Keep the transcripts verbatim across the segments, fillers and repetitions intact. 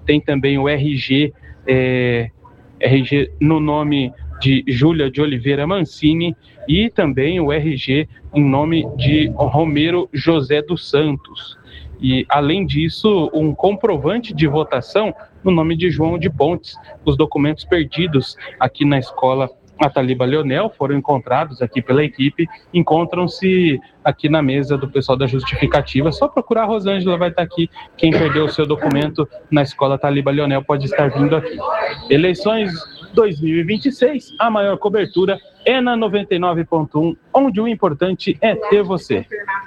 tem também o R G, é, R G no nome de Júlia de Oliveira Mancini e também o R G em nome de Romero José dos Santos. E, além disso, um comprovante de votação no nome de João de Pontes. Os documentos perdidos aqui na escola Ataliba Leonel foram encontrados aqui pela equipe, encontram-se aqui na mesa do pessoal da justificativa. Só procurar a Rosângela, vai estar aqui. Quem perdeu o seu documento na escola Ataliba Leonel pode estar vindo aqui. Eleições dois mil e vinte e seis, a maior cobertura é na noventa e nove ponto um, onde o importante é ter você.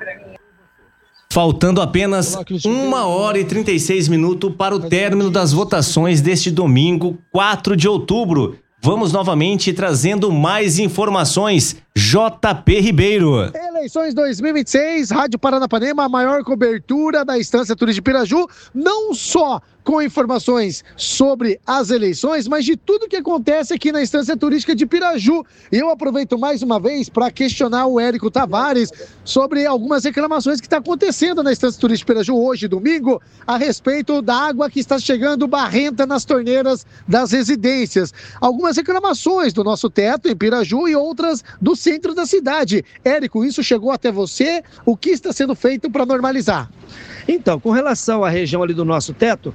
Faltando apenas uma hora e trinta e seis minutos para o término das votações deste domingo, quatro de outubro. Vamos novamente trazendo mais informações. J P Ribeiro. Eleições dois mil e vinte e seis, Rádio Paranapanema, a maior cobertura da Estância Turística de Piraju, não só com informações sobre as eleições, mas de tudo que acontece aqui na Estância Turística de Piraju. E eu aproveito mais uma vez para questionar o Érico Tavares sobre algumas reclamações que estão acontecendo na Estância Turística de Piraju hoje, domingo, a respeito da água que está chegando barrenta nas torneiras das residências. Algumas reclamações do nosso teto em Piraju e outras do centro da cidade. Érico, isso chegou até você? O que está sendo feito para normalizar? Então, com relação à região ali do nosso teto,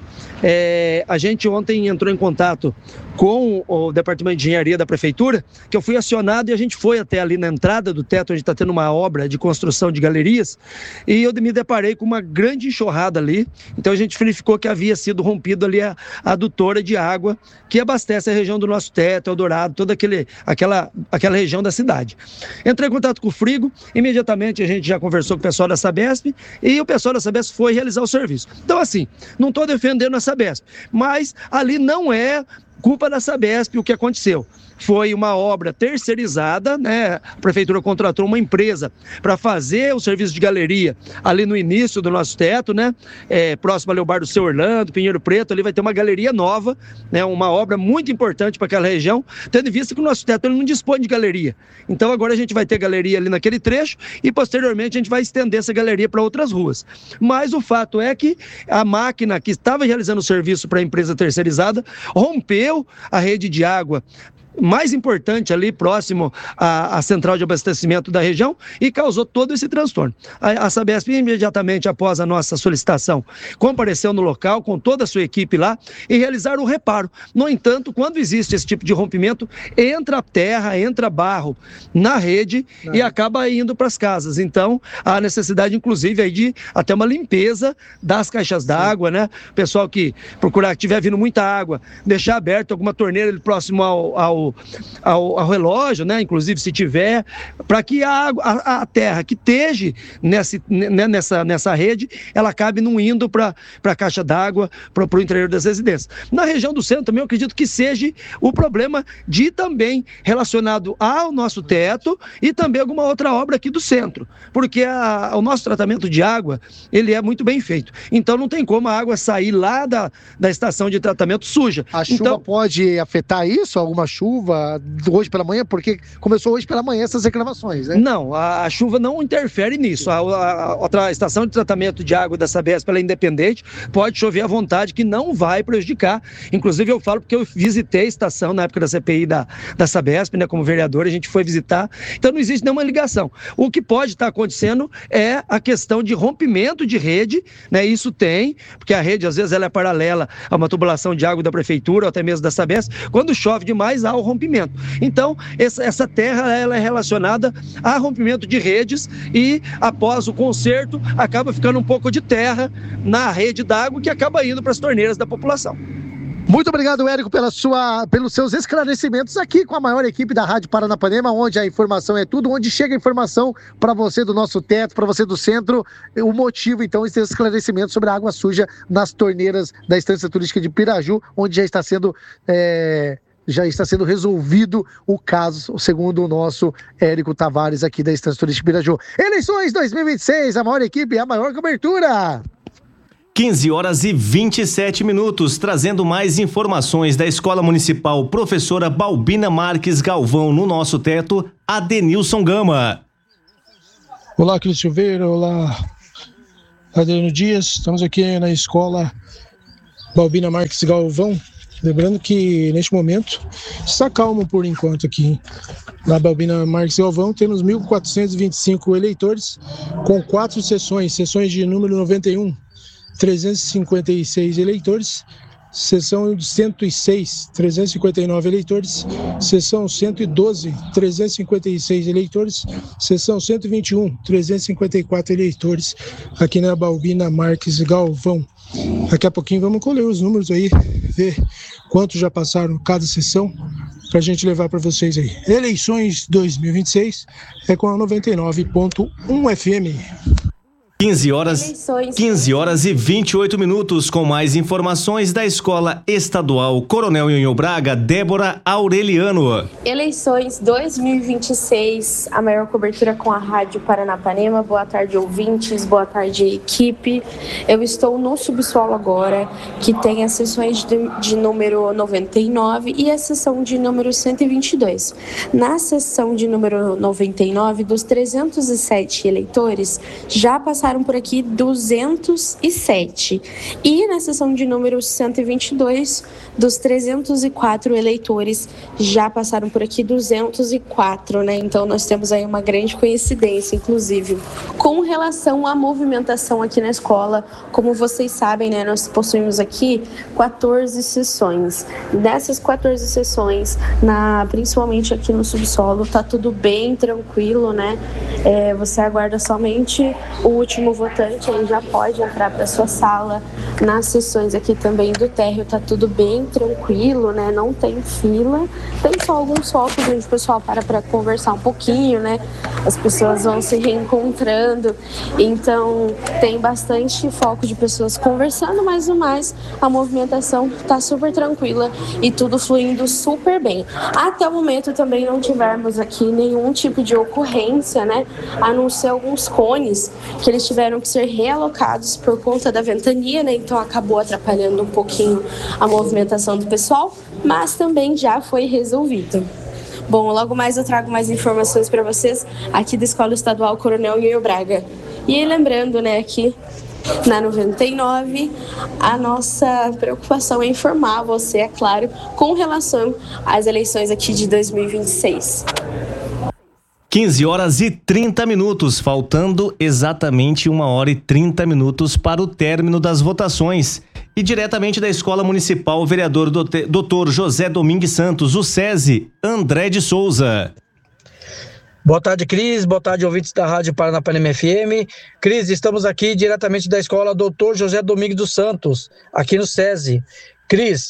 é, a gente ontem entrou em contato com o Departamento de Engenharia da Prefeitura, que eu fui acionado e a gente foi até ali na entrada do teto, onde está tendo uma obra de construção de galerias, e eu me deparei com uma grande enxurrada ali. Então a gente verificou que havia sido rompido ali a, a adutora de água que abastece a região do nosso teto, Eldorado, toda aquele, aquela, aquela região da cidade. Entrei em contato com o Frigo, imediatamente a gente já conversou com o pessoal da Sabesp e o pessoal da Sabesp foi realizar o serviço. Então assim, não estou defendendo a Sabesp, mas ali não é culpa da Sabesp o que aconteceu. Foi uma obra terceirizada, né? A prefeitura contratou uma empresa para fazer o serviço de galeria ali no início do nosso teto, né? É, próximo ali ao bar do Seu Orlando, Pinheiro Preto, ali vai ter uma galeria nova, né? Uma obra muito importante para aquela região, tendo em vista que o nosso teto ele não dispõe de galeria. Então agora a gente vai ter galeria ali naquele trecho e posteriormente a gente vai estender essa galeria para outras ruas. Mas o fato é que a máquina que estava realizando o serviço para a empresa terceirizada rompeu a rede de água mais importante ali próximo à, à central de abastecimento da região e causou todo esse transtorno. A, a Sabesp imediatamente após a nossa solicitação compareceu no local com toda a sua equipe lá e realizaram o reparo. No entanto, quando existe esse tipo de rompimento, entra terra, entra barro na rede Não. e acaba indo para as casas. Então, há necessidade inclusive aí de até uma limpeza das caixas d'água, né? Pessoal que procurar, que tiver vindo muita água, deixar aberto alguma torneira ali próximo ao, ao Ao, ao relógio, né? Inclusive se tiver, para que a, água, a, a terra que esteja nessa, nessa, nessa rede, ela acabe não indo para a caixa d'água, para o interior das residências. Na região do centro também eu acredito que seja o problema de também relacionado ao nosso teto e também alguma outra obra aqui do centro, porque a, o nosso tratamento de água, ele é muito bem feito. Então não tem como a água sair lá da, da estação de tratamento suja. A chuva então, pode afetar isso? Alguma chuva? Hoje pela manhã, porque começou hoje pela manhã essas reclamações, né? Não, a, a chuva não interfere nisso. A, a, a estação de tratamento de água da Sabesp, ela é independente, pode chover à vontade, que não vai prejudicar. Inclusive eu falo porque eu visitei a estação na época da C P I da, da Sabesp, né, como vereador, a gente foi visitar, então não existe nenhuma ligação. O que pode estar acontecendo é a questão de rompimento de rede, né, isso tem, porque a rede às vezes ela é paralela a uma tubulação de água da prefeitura ou até mesmo da Sabesp, quando chove demais há o rompimento. Então, essa, essa terra ela é relacionada a rompimento de redes e, após o conserto, acaba ficando um pouco de terra na rede d'água que acaba indo para as torneiras da população. Muito obrigado, Érico, pela sua, pelos seus esclarecimentos aqui com a maior equipe da Rádio Paranapanema, onde a informação é tudo, onde chega a informação para você do nosso teto, para você do centro, o motivo, então, esses esclarecimentos sobre a água suja nas torneiras da Estância Turística de Piraju, onde já está sendo... É... já está sendo resolvido o caso, segundo o nosso Érico Tavares aqui da Estância Turística de Piraju. Eleições dois mil e vinte e seis, a maior equipe, a maior cobertura. quinze horas e vinte e sete minutos, trazendo mais informações da Escola Municipal Professora Balbina Marques Galvão no nosso teto, Adenilson Gama. Olá, Cris Silveira, olá, Adriano Dias, estamos aqui na Escola Balbina Marques Galvão. Lembrando que, neste momento, está calmo por enquanto aqui, hein? Na Balbina Marques Galvão temos mil quatrocentos e vinte e cinco eleitores, com quatro sessões, sessões de número noventa e um, trezentos e cinquenta e seis eleitores, sessão de cento e seis, trezentos e cinquenta e nove eleitores, sessão cento e doze, trezentos e cinquenta e seis eleitores, sessão cento e vinte e um, trezentos e cinquenta e quatro eleitores, aqui na Balbina Marques Galvão. Daqui a pouquinho vamos colher os números aí, ver quantos já passaram cada sessão, para a gente levar para vocês aí. Eleições dois mil e vinte e seis é com a noventa e nove ponto um F M. quinze horas, quinze horas e vinte e oito minutos, com mais informações da Escola Estadual Coronel Nhonhô Braga, Débora Aureliano. Eleições dois mil e vinte e seis, a maior cobertura com a Rádio Paranapanema. Boa tarde, ouvintes, boa tarde, equipe. Eu estou no subsolo agora, que tem as sessões de, de número noventa e nove e a sessão de número cento e vinte e dois. Na sessão de número noventa e nove, dos trezentos e sete eleitores, já passaram por aqui duzentos e sete. E na sessão de número cento e vinte e dois, dos trezentos e quatro eleitores, já passaram por aqui duzentos e quatro, né? Então nós temos aí uma grande coincidência, inclusive. Com relação à movimentação aqui na escola, como vocês sabem, né, nós possuímos aqui quatorze sessões. Dessas quatorze sessões, na, principalmente aqui no subsolo, tá tudo bem tranquilo, né? É, você aguarda somente o último votante, aí já pode entrar para sua sala. Nas sessões aqui também do térreo tá tudo bem tranquilo, né? Não tem fila, tem só alguns focos onde o pessoal para para conversar um pouquinho, né? As pessoas vão se reencontrando, então tem bastante foco de pessoas conversando, mas no mais a movimentação tá super tranquila e tudo fluindo super bem. Até o momento também não tivemos aqui nenhum tipo de ocorrência, né? A não ser alguns cones que eles tiveram que ser realocados por conta da ventania, né? Então acabou atrapalhando um pouquinho a movimentação do pessoal, mas também já foi resolvido. Bom, logo mais eu trago mais informações para vocês aqui da Escola Estadual Coronel Nhonhô Braga. E lembrando, né, aqui na noventa e nove, a nossa preocupação é informar você, é claro, com relação às eleições aqui de dois mil e vinte e seis. quinze horas e trinta minutos, faltando exatamente uma hora e trinta minutos para o término das votações. E diretamente da Escola Municipal, o vereador doutor José Domingues Santos, o SESI, André de Souza. Boa tarde, Cris. Boa tarde, ouvintes da Rádio Paranapanema F M. Cris, estamos aqui diretamente da Escola doutor José Domingues dos Santos, aqui no SESI. Cris,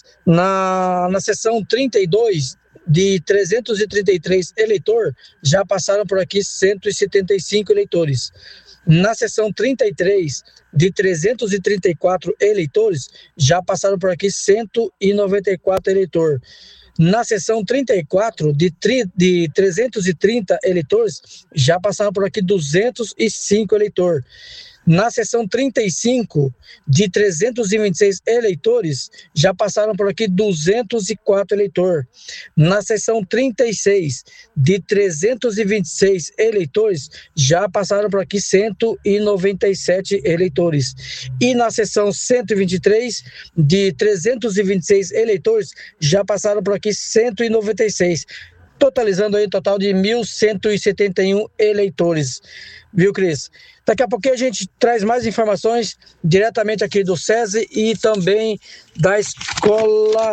na, na sessão trinta e dois, de trezentos e trinta e três eleitores, já passaram por aqui cento e setenta e cinco eleitores. Na sessão trinta e três, de trezentos e trinta e quatro eleitores, já passaram por aqui cento e noventa e quatro eleitores. Na sessão trinta e quatro, de, tri, de trezentos e trinta eleitores, já passaram por aqui duzentos e cinco eleitores. Na sessão trinta e cinco, de trezentos e vinte e seis eleitores, já passaram por aqui duzentos e quatro eleitores. Na sessão trinta e seis, de trezentos e vinte e seis eleitores, já passaram por aqui cento e noventa e sete eleitores. E na sessão cento e vinte e três, de trezentos e vinte e seis eleitores, já passaram por aqui cento e noventa e seis. Totalizando aí um total de mil cento e setenta e um eleitores. Viu, Cris? Daqui a pouquinho a gente traz mais informações diretamente aqui do SESI e também da Escola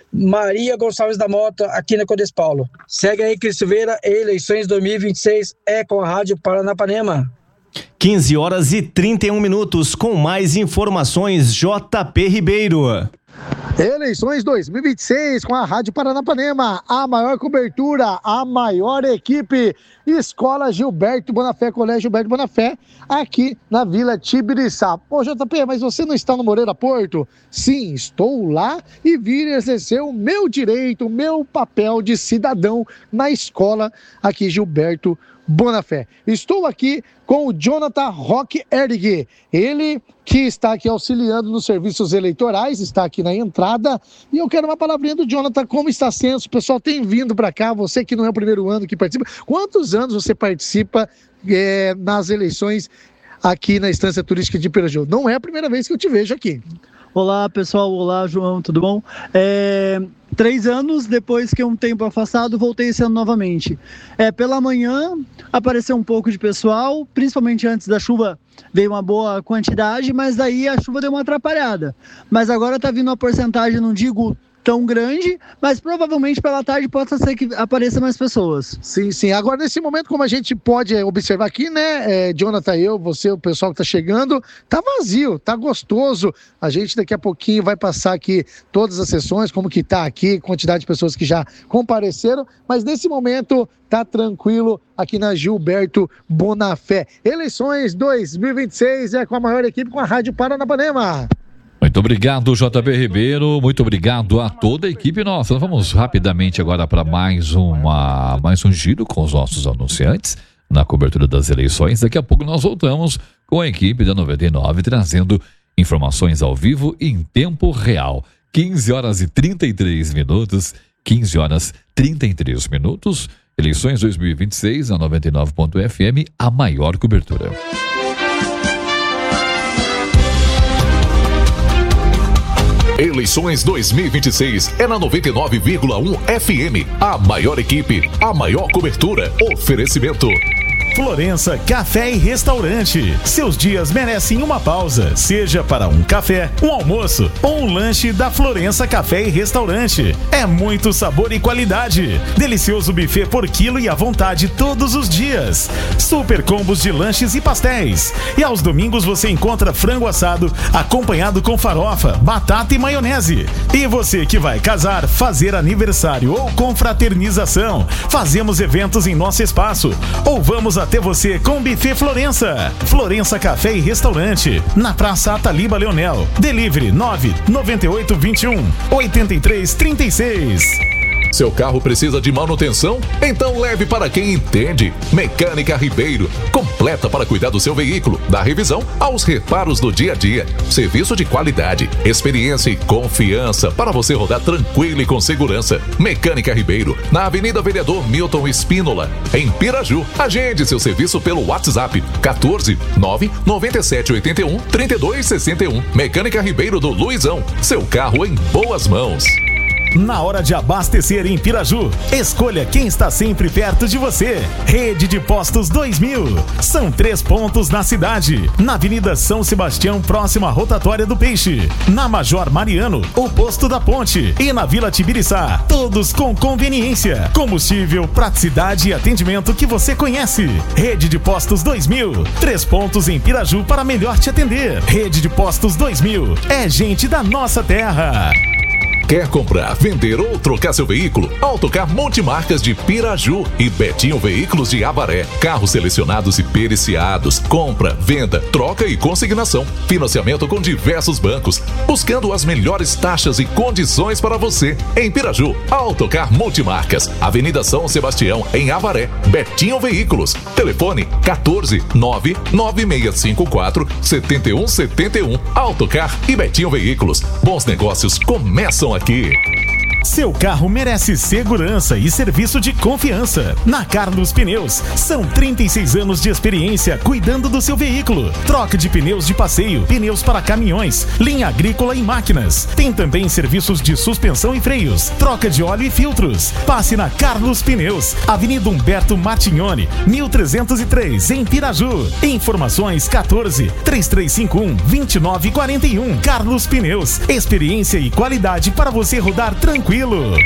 Maria Gonçalves da Mota, aqui na Codes Paulo. Segue aí, Cris Silveira, eleições dois mil e vinte e seis é com a Rádio Paranapanema. quinze horas e trinta e um minutos, com mais informações, J P Ribeiro. Eleições dois mil e vinte e seis com a Rádio Paranapanema, a maior cobertura, a maior equipe, Escola Gilberto Bonafé, Colégio Gilberto Bonafé, aqui na Vila Tibiriçá. Pô, J P, mas você não está no Moreira Porto? Sim, estou lá e vim exercer o meu direito, o meu papel de cidadão na escola aqui Gilberto Bonafé. Estou aqui com o Jonathan Roque Erg, ele que está aqui auxiliando nos serviços eleitorais, está aqui na entrada, e eu quero uma palavrinha do Jonathan, como está sendo, o pessoal tem vindo para cá, você que não é o primeiro ano que participa, quantos anos você participa é, nas eleições aqui na Estância Turística de Piraju? Não é a primeira vez que eu te vejo aqui. Olá, pessoal. Olá, João. Tudo bom? É... Três anos depois que um tempo afastado, voltei esse ano novamente. É, pela manhã, apareceu um pouco de pessoal, principalmente antes da chuva, veio uma boa quantidade, mas daí a chuva deu uma atrapalhada. Mas agora está vindo uma porcentagem, não digo tão grande, mas provavelmente pela tarde possa ser que apareça mais pessoas. Sim, sim. Agora, nesse momento, como a gente pode observar aqui, né, é, Jonathan, eu, você, o pessoal que tá chegando, tá vazio, tá gostoso. A gente daqui a pouquinho vai passar aqui todas as sessões, como que tá aqui, quantidade de pessoas que já compareceram, mas nesse momento tá tranquilo aqui na Gilberto Bonafé. Eleições dois mil e vinte e seis é com a maior equipe, com a Rádio Paranapanema. Muito obrigado, J B Ribeiro. Muito obrigado a toda a equipe nossa. Vamos rapidamente agora para mais uma mais um giro com os nossos anunciantes na cobertura das eleições. Daqui a pouco nós voltamos com a equipe da noventa e nove trazendo informações ao vivo em tempo real. quinze horas e trinta e três minutos. quinze horas e trinta e três minutos. Eleições dois mil e vinte e seis, a noventa e nove ponto F M, a maior cobertura. Eleições dois mil e vinte e seis é na noventa e nove vírgula um F M. A maior equipe, a maior cobertura. Oferecimento Florença Café e Restaurante. Seus dias merecem uma pausa, seja para um café, um almoço ou um lanche da Florença Café e Restaurante. É muito sabor e qualidade. Delicioso buffet por quilo e à vontade todos os dias. Super combos de lanches e pastéis. E aos domingos você encontra frango assado acompanhado com farofa, batata e maionese. E você que vai casar, fazer aniversário ou confraternização, fazemos eventos em nosso espaço. Ou vamos até você com Buffet Florença. Florença Café e Restaurante, na Praça Ataliba Leonel. Delivery nove nove oito dois um oito três três seis. Seu carro precisa de manutenção? Então leve para quem entende. Mecânica Ribeiro, completa para cuidar do seu veículo, da revisão aos reparos do dia a dia. Serviço de qualidade, experiência e confiança para você rodar tranquilo e com segurança. Mecânica Ribeiro, na Avenida Vereador Milton Espínola, em Piraju. Agende seu serviço pelo WhatsApp quatorze nove nove sete oito um três dois seis um. Mecânica Ribeiro do Luizão, seu carro em boas mãos. Na hora de abastecer em Piraju, escolha quem está sempre perto de você. Rede de Postos dois mil. São três pontos na cidade. Na Avenida São Sebastião, próximo à Rotatória do Peixe. Na Major Mariano, o Posto da Ponte. E na Vila Tibiriçá, todos com conveniência, combustível, praticidade e atendimento que você conhece. Rede de Postos dois mil. Três pontos em Piraju para melhor te atender. Rede de Postos dois mil. É gente da nossa terra. Quer comprar, vender ou trocar seu veículo? Autocar Multimarcas de Piraju e Betinho Veículos de Avaré. Carros selecionados e periciados. Compra, venda, troca e consignação. Financiamento com diversos bancos. Buscando as melhores taxas e condições para você. Em Piraju, Autocar Multimarcas. Avenida São Sebastião, em Avaré. Betinho Veículos. Telefone quatorze nove nove seis cinco quatro sete um sete um. Autocar e Betinho Veículos. Bons negócios começam aqui. Seu carro merece segurança e serviço de confiança. Na Carlos Pneus, são trinta e seis anos de experiência cuidando do seu veículo. Troca de pneus de passeio, pneus para caminhões, linha agrícola e máquinas. Tem também serviços de suspensão e freios, troca de óleo e filtros. Passe na Carlos Pneus, Avenida Humberto Martignoni, mil trezentos e três, em Piraju. Informações quatorze, três três cinco um, dois nove quatro um. Carlos Pneus, experiência e qualidade para você rodar tranquilo.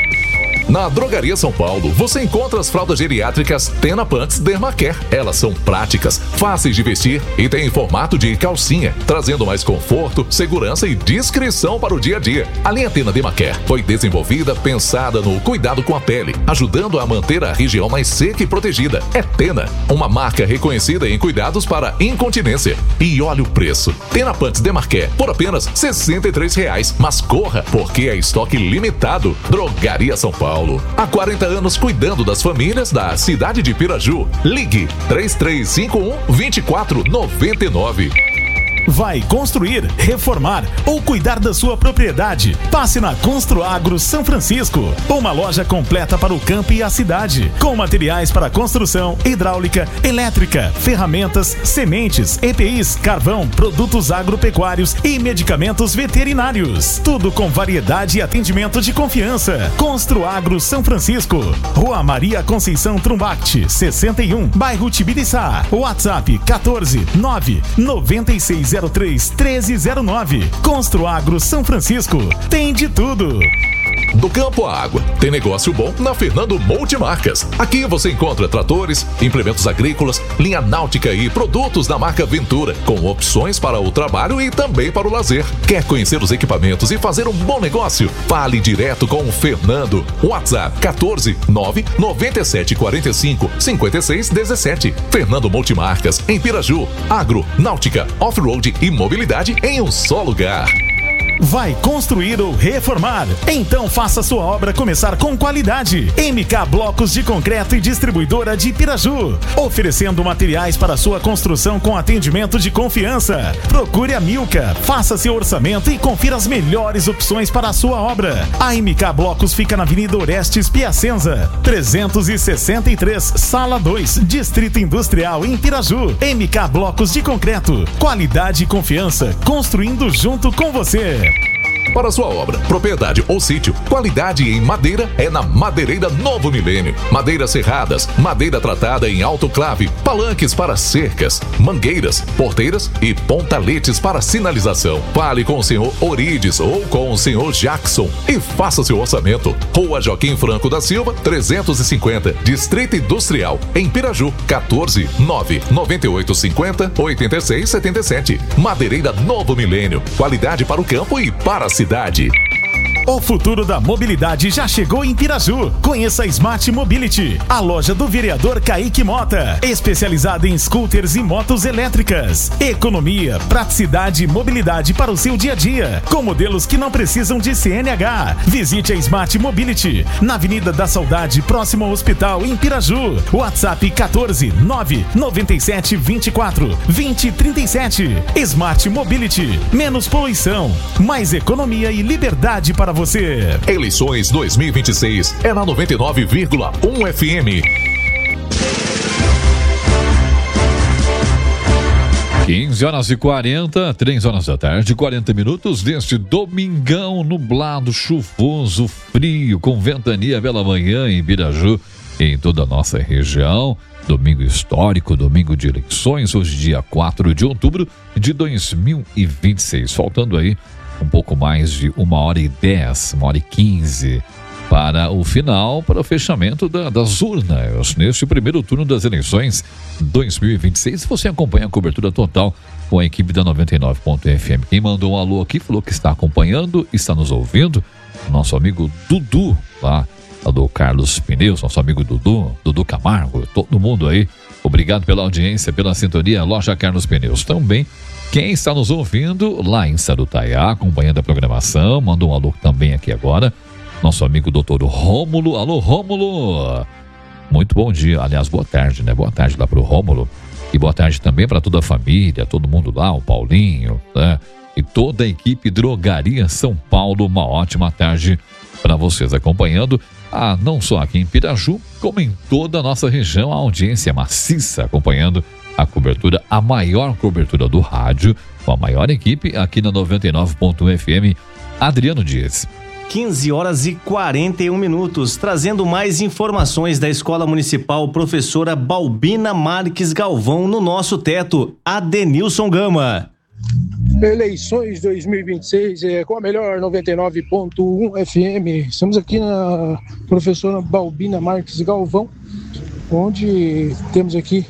Na Drogaria São Paulo, você encontra as fraldas geriátricas Tena Pants Dermacare. Elas são práticas, fáceis de vestir e têm formato de calcinha, trazendo mais conforto, segurança e discrição para o dia a dia. A linha Tena Dermacare foi desenvolvida pensada no cuidado com a pele, ajudando a manter a região mais seca e protegida. É Tena, uma marca reconhecida em cuidados para incontinência. E olha o preço. Tena Pants Dermacare por apenas sessenta e três reais. Mas corra, porque é estoque limitado. Drogaria São Paulo. Há quarenta anos cuidando das famílias da cidade de Piraju. Ligue três três cinco um, dois quatro nove nove. Vai construir, reformar ou cuidar da sua propriedade? Passe na Construagro São Francisco, uma loja completa para o campo e a cidade, com materiais para construção, hidráulica, elétrica, ferramentas, sementes, E P Is, carvão, produtos agropecuários e medicamentos veterinários. Tudo com variedade e atendimento de confiança. Construagro São Francisco, Rua Maria Conceição Trumbacti, sessenta e um, bairro Tibiriçá. WhatsApp quatorze, nove, noventa e seis zero três, treze zero nove. Construagro São Francisco, tem de tudo. Do campo à água, tem negócio bom na Fernando Multimarcas. Aqui você encontra tratores, implementos agrícolas, linha náutica e produtos da marca Ventura, com opções para o trabalho e também para o lazer. Quer conhecer os equipamentos e fazer um bom negócio? Fale direto com o Fernando. WhatsApp quatorze, nove, noventa e sete quarenta e cinco, cinquenta e seis dezessete. Fernando Multimarcas, em Piraju. Agro, náutica, off-road e mobilidade em um só lugar. Vai construir ou reformar? Então faça sua obra começar com qualidade. M K Blocos de Concreto e Distribuidora de Piraju, oferecendo materiais para sua construção com atendimento de confiança. Procure a Milka, faça seu orçamento e confira as melhores opções para a sua obra. A M K Blocos fica na Avenida Orestes Piacenza, trezentos e sessenta e três, Sala dois, Distrito Industrial em Piraju. M K Blocos de Concreto, qualidade e confiança, construindo junto com você. Para sua obra, propriedade ou sítio, qualidade em madeira é na Madeireira Novo Milênio. Madeiras serradas, madeira tratada em autoclave, palanques para cercas, mangueiras, porteiras e pontaletes para sinalização. Fale com o senhor Orides ou com o senhor Jackson e faça seu orçamento. Rua Joaquim Franco da Silva, trezentos e cinquenta, Distrito Industrial, em Piraju, quatorze, nove, noventa e oito cinquenta, oitenta e seis setenta e sete. Madeireira Novo Milênio, qualidade para o campo e para a cidade. O futuro da mobilidade já chegou em Piraju. Conheça a Smart Mobility, a loja do vereador Kaique Mota, especializada em scooters e motos elétricas. Economia, praticidade e mobilidade para o seu dia a dia, com modelos que não precisam de C N H. Visite a Smart Mobility, na Avenida da Saudade, próximo ao hospital, em Piraju. WhatsApp quatorze, nove, noventa e sete, vinte e quatro, vinte, trinta e sete. Smart Mobility, menos poluição, mais economia e liberdade para você. Eleições dois mil e vinte e seis é na noventa e nove vírgula um F M. quinze horas e quarenta, três horas da tarde, quarenta minutos deste domingão nublado, chuvoso, frio, com ventania pela manhã em Piraju, em toda a nossa região. Domingo histórico, domingo de eleições, hoje dia quatro de outubro de dois mil e vinte e seis. Faltando aí um pouco mais de uma hora e dez, uma hora e quinze para o final, para o fechamento da, das urnas neste primeiro turno das eleições dois mil e vinte e seis. Você acompanha a cobertura total com a equipe da noventa e nove ponto F M. Quem mandou um alô aqui falou que está acompanhando, está nos ouvindo, nosso amigo Dudu, lá, lá do Carlos Pneus, nosso amigo Dudu, Dudu Camargo, todo mundo aí. Obrigado pela audiência, pela sintonia, Loja Carlos Pneus também. Quem está nos ouvindo lá em Sarutaiá, acompanhando a programação, manda um alô também aqui agora. Nosso amigo doutor Rômulo. Alô, Rômulo! Muito bom dia, aliás, boa tarde, né? Boa tarde lá pro Rômulo. E boa tarde também para toda a família, todo mundo lá, o Paulinho, né? E toda a equipe Drogaria São Paulo. Uma ótima tarde para vocês, acompanhando a, não só aqui em Piraju, como em toda a nossa região, a audiência maciça, acompanhando a cobertura, a maior cobertura do rádio, com a maior equipe aqui na noventa e nove ponto um F M. Adriano Dias. quinze horas e quarenta e um minutos, trazendo mais informações da Escola Municipal Professora Balbina Marques Galvão no nosso teto, Adenilson Gama. Eleições dois mil e vinte e seis é, com a melhor noventa e nove ponto um F M. Estamos aqui na Professora Balbina Marques Galvão, onde temos aqui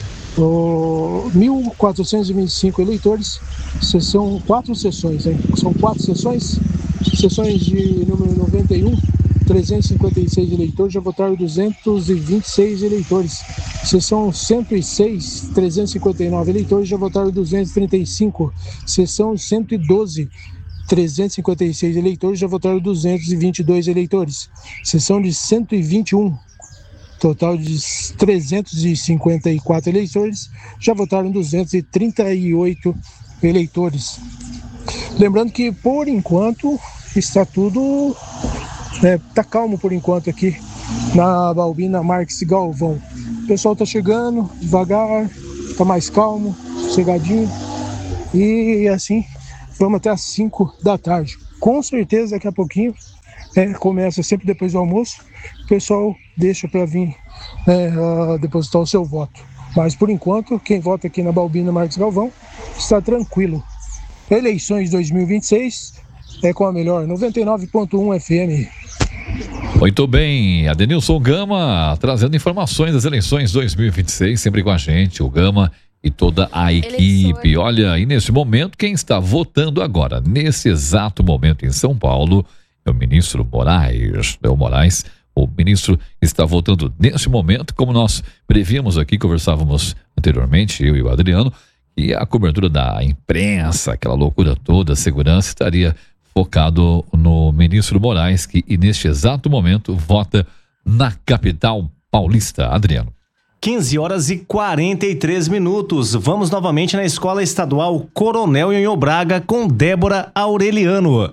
oh, mil quatrocentos e vinte e cinco eleitores. São quatro sessões, hein? São quatro sessões. Sessões de número noventa e um, trezentos e cinquenta e seis eleitores, já votaram duzentos e vinte e seis eleitores. Sessão cento e seis, trezentos e cinquenta e nove eleitores, já votaram duzentos e trinta e cinco. Sessão cento e doze, trezentos e cinquenta e seis eleitores, já votaram duzentos e vinte e dois eleitores. Sessão de cento e vinte e um, total de trezentos e cinquenta e quatro eleitores, já votaram duzentos e trinta e oito eleitores. Lembrando que, por enquanto, está tudo é, tá calmo por enquanto aqui na Balbina Marques Galvão. O pessoal está chegando devagar, está mais calmo, sossegadinho, e assim vamos até às cinco da tarde. Com certeza daqui a pouquinho é, começa sempre depois do almoço, o pessoal deixa para vir é, uh, depositar o seu voto. Mas por enquanto, quem vota aqui na Balbina Marques Galvão está tranquilo. Eleições dois mil e vinte e seis é com a melhor noventa e nove ponto um F M. Muito bem, Adenilson Gama trazendo informações das eleições dois mil e vinte e seis, sempre com a gente, o Gama e toda a equipe. Olha, e nesse momento, quem está votando agora, nesse exato momento em São Paulo, é o ministro Moraes, é o Moraes. O ministro está votando neste momento, como nós prevíamos aqui, conversávamos anteriormente, eu e o Adriano, e a cobertura da imprensa, aquela loucura toda, a segurança, estaria focado no ministro Moraes, que e neste exato momento vota na capital paulista. Adriano. quinze horas e quarenta e três minutos. Vamos novamente na Escola Estadual Coronel Nhonhô Braga com Débora Aureliano.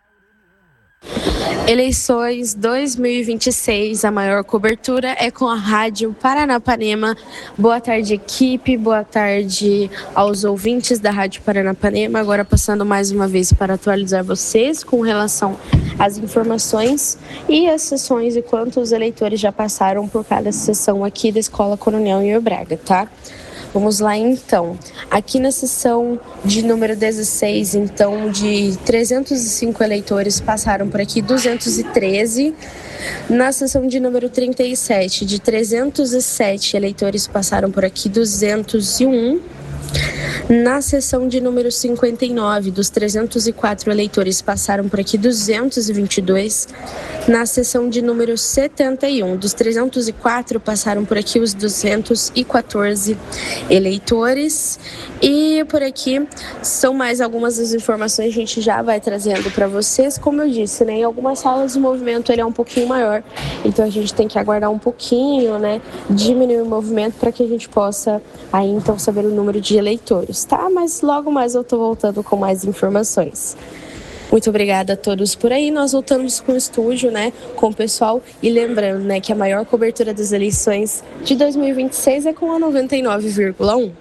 Eleições dois mil e vinte e seis, a maior cobertura é com a Rádio Paranapanema. Boa tarde, equipe, boa tarde aos ouvintes da Rádio Paranapanema. Agora passando mais uma vez para atualizar vocês com relação às informações e as sessões e quantos eleitores já passaram por cada sessão aqui da Escola Coronel Nhonhô Braga, tá? Vamos lá, então. Aqui na sessão de número dezesseis, então, de trezentos e cinco eleitores passaram por aqui, duzentos e treze. Na sessão de número trinta e sete, de trezentos e sete eleitores passaram por aqui, duzentos e um. Na sessão de número cinquenta e nove, dos trezentos e quatro eleitores passaram por aqui, duzentos e vinte e dois. Na sessão de número setenta e um, dos trezentos e quatro passaram por aqui os duzentos e quatorze eleitores. E por aqui são mais algumas das informações que a gente já vai trazendo para vocês. Como eu disse, né, em algumas salas o movimento ele é um pouquinho maior, então a gente tem que aguardar um pouquinho, né, diminuir o movimento para que a gente possa aí então saber o número de eleitores, tá? Mas logo mais eu tô voltando com mais informações. Muito obrigada a todos por aí. Nós voltamos com o estúdio, né, com o pessoal. E lembrando, né, que a maior cobertura das eleições de dois mil e vinte e seis é com a noventa e nove vírgula um.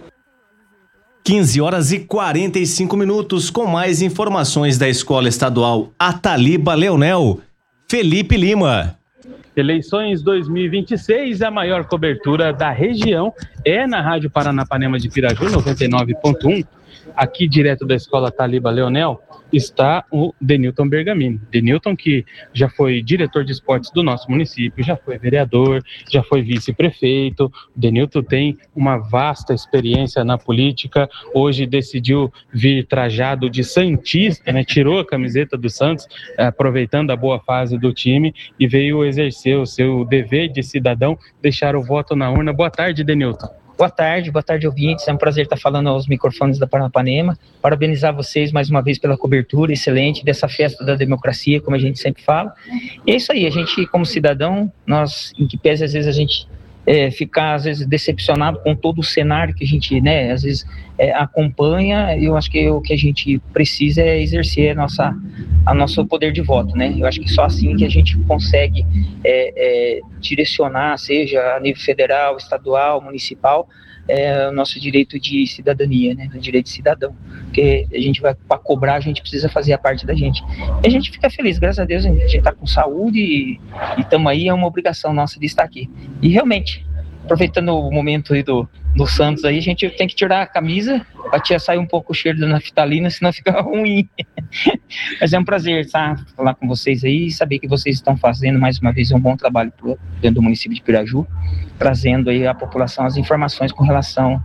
quinze horas e quarenta e cinco minutos, com mais informações da Escola Estadual Ataliba Leonel. Felipe Lima. Eleições dois mil e vinte e seis, a maior cobertura da região é na Rádio Paranapanema de Piraju, noventa e nove ponto um. Aqui, direto da Escola Ataliba Leonel, está o Denilton Bergamini. Denilton, que já foi diretor de esportes do nosso município, já foi vereador, já foi vice-prefeito. O Denilton tem uma vasta experiência na política. Hoje decidiu vir trajado de santista, né? Tirou a camiseta do Santos, aproveitando a boa fase do time, e veio exercer o seu dever de cidadão, deixar o voto na urna. Boa tarde, Denilton. Boa tarde, boa tarde, ouvintes. É um prazer estar falando aos microfones da Paranapanema. Parabenizar vocês mais uma vez pela cobertura excelente dessa festa da democracia, como a gente sempre fala. E é isso aí, a gente, como cidadão, nós, em que pese às vezes a gente é, ficar, às vezes, decepcionado com todo o cenário que a gente, né, às vezes é, acompanha, eu acho que o que a gente precisa é exercer a nossa, a nosso poder de voto, né? Eu acho que só assim que a gente consegue é, é, direcionar, seja a nível federal, estadual, municipal, é, o nosso direito de cidadania, né? O direito de cidadão. Porque a gente vai para cobrar, a gente precisa fazer a parte da gente. E a gente fica feliz, graças a Deus, a gente está com saúde e estamos aí, é uma obrigação nossa de estar aqui. E realmente, aproveitando o momento aí do, do Santos aí, a gente tem que tirar a camisa para tirar, sair um pouco o cheiro da naftalina, senão fica ruim. Mas é um prazer, tá, falar com vocês aí e saber que vocês estão fazendo mais uma vez um bom trabalho dentro do município de Piraju, trazendo aí à população as informações com relação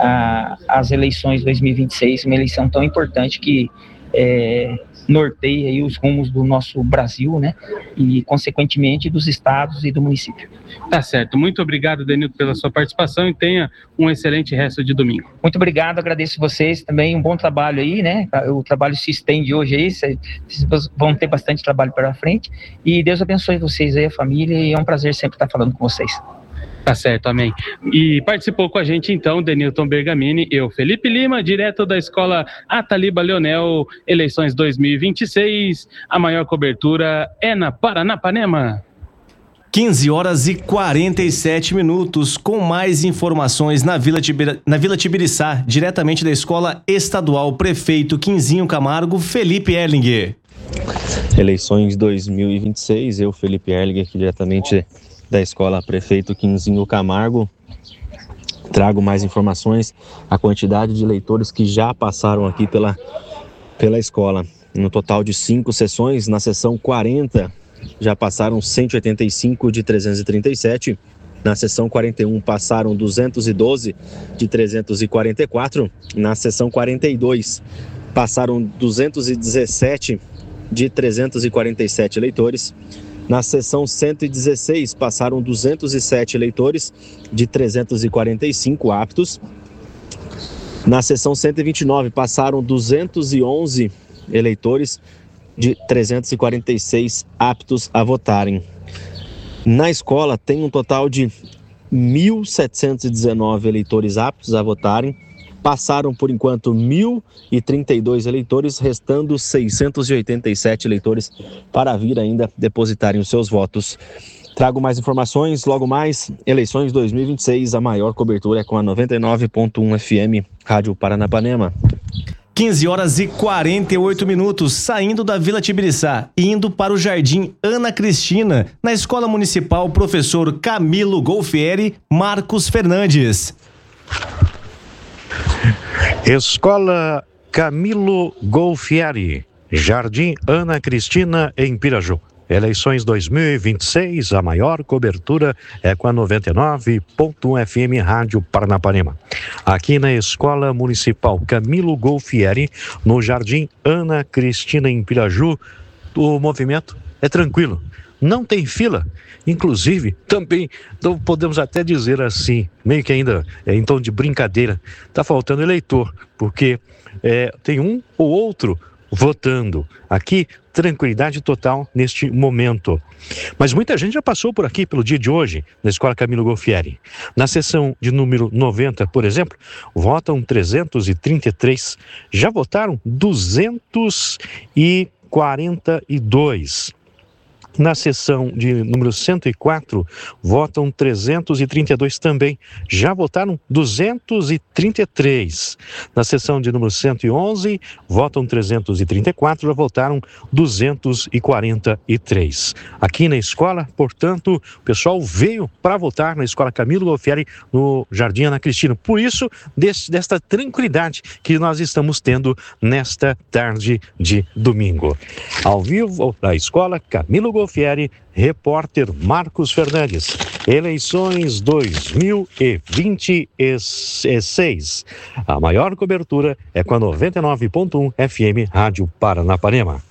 às eleições dois mil e vinte e seis, uma eleição tão importante que é, norteia aí os rumos do nosso Brasil, né, e consequentemente dos estados e do município. Tá certo, muito obrigado, Denilton, pela sua participação e tenha um excelente resto de domingo. Muito obrigado, agradeço vocês também, um bom trabalho aí, né, o trabalho se estende hoje aí, vocês vão ter bastante trabalho pela frente e Deus abençoe vocês aí, a família, e é um prazer sempre estar falando com vocês. Tá certo, amém. E participou com a gente então Denilton Bergamini, eu, Felipe Lima, direto da Escola Ataliba Leonel, eleições dois mil e vinte e seis, a maior cobertura é na Paranapanema. quinze horas e quarenta e sete minutos, com mais informações na Vila, Tibira, na Vila Tibiriçá, diretamente da Escola Estadual Prefeito Quinzinho Camargo, Felipe Erlinger. Eleições dois mil e vinte e seis, eu, Felipe Erlinger, aqui diretamente da Escola Prefeito Quinzinho Camargo, trago mais informações, a quantidade de eleitores que já passaram aqui pela, pela escola. No total de cinco sessões, na sessão quarenta, já passaram cento e oitenta e cinco de trezentos e trinta e sete, na sessão quarenta e um passaram duzentos e doze de trezentos e quarenta e quatro, na sessão quarenta e dois passaram duzentos e dezessete de trezentos e quarenta e sete eleitores, na sessão cento e dezesseis passaram duzentos e sete eleitores de trezentos e quarenta e cinco aptos, na sessão cento e vinte e nove passaram duzentos e onze eleitores de trezentos e quarenta e seis aptos a votarem. Na escola tem um total de mil setecentos e dezenove eleitores aptos a votarem, passaram por enquanto mil e trinta e dois eleitores, restando seiscentos e oitenta e sete eleitores para vir ainda depositarem os seus votos. Trago mais informações logo mais. Eleições dois mil e vinte e seis, a maior cobertura é com a noventa e nove ponto um F M, Rádio Paranapanema. quinze horas e quarenta e oito minutos, saindo da Vila Tibiriçá, indo para o Jardim Ana Cristina, na Escola Municipal Professor Camilo Golfieri Marcos Fernandes. Escola Camilo Golfieri, Jardim Ana Cristina, em Piraju. Eleições dois mil e vinte e seis, a maior cobertura é com a noventa e nove ponto um F M Rádio Paranapanema. Aqui na Escola Municipal Camilo Golfieri, no Jardim Ana Cristina, em Piraju, o movimento é tranquilo. Não tem fila, inclusive também, então podemos até dizer assim, meio que ainda é, em tom de brincadeira, está faltando eleitor, porque é, tem um ou outro votando. Aqui, tranquilidade total neste momento. Mas muita gente já passou por aqui pelo dia de hoje, na Escola Camilo Golfieri. Na sessão de número noventa, por exemplo, votam trezentos e trinta e três, já votaram duzentos e quarenta e dois. Na sessão de número cento e quatro, votam trezentos e trinta e dois também. Já votaram duzentos e trinta e três. Na sessão de número cento e onze, votam trezentos e trinta e quatro, já votaram duzentos e quarenta e três. Aqui na escola, portanto, o pessoal veio para votar na Escola Camilo Golfieri, no Jardim Ana Cristina. Por isso, desse, desta tranquilidade que nós estamos tendo nesta tarde de domingo. Ao vivo, da Escola Camilo Golfieri, Golfieri, repórter Marcos Fernandes. Eleições dois mil e vinte e seis. A maior cobertura é com a noventa e nove ponto um F M Rádio Paranapanema.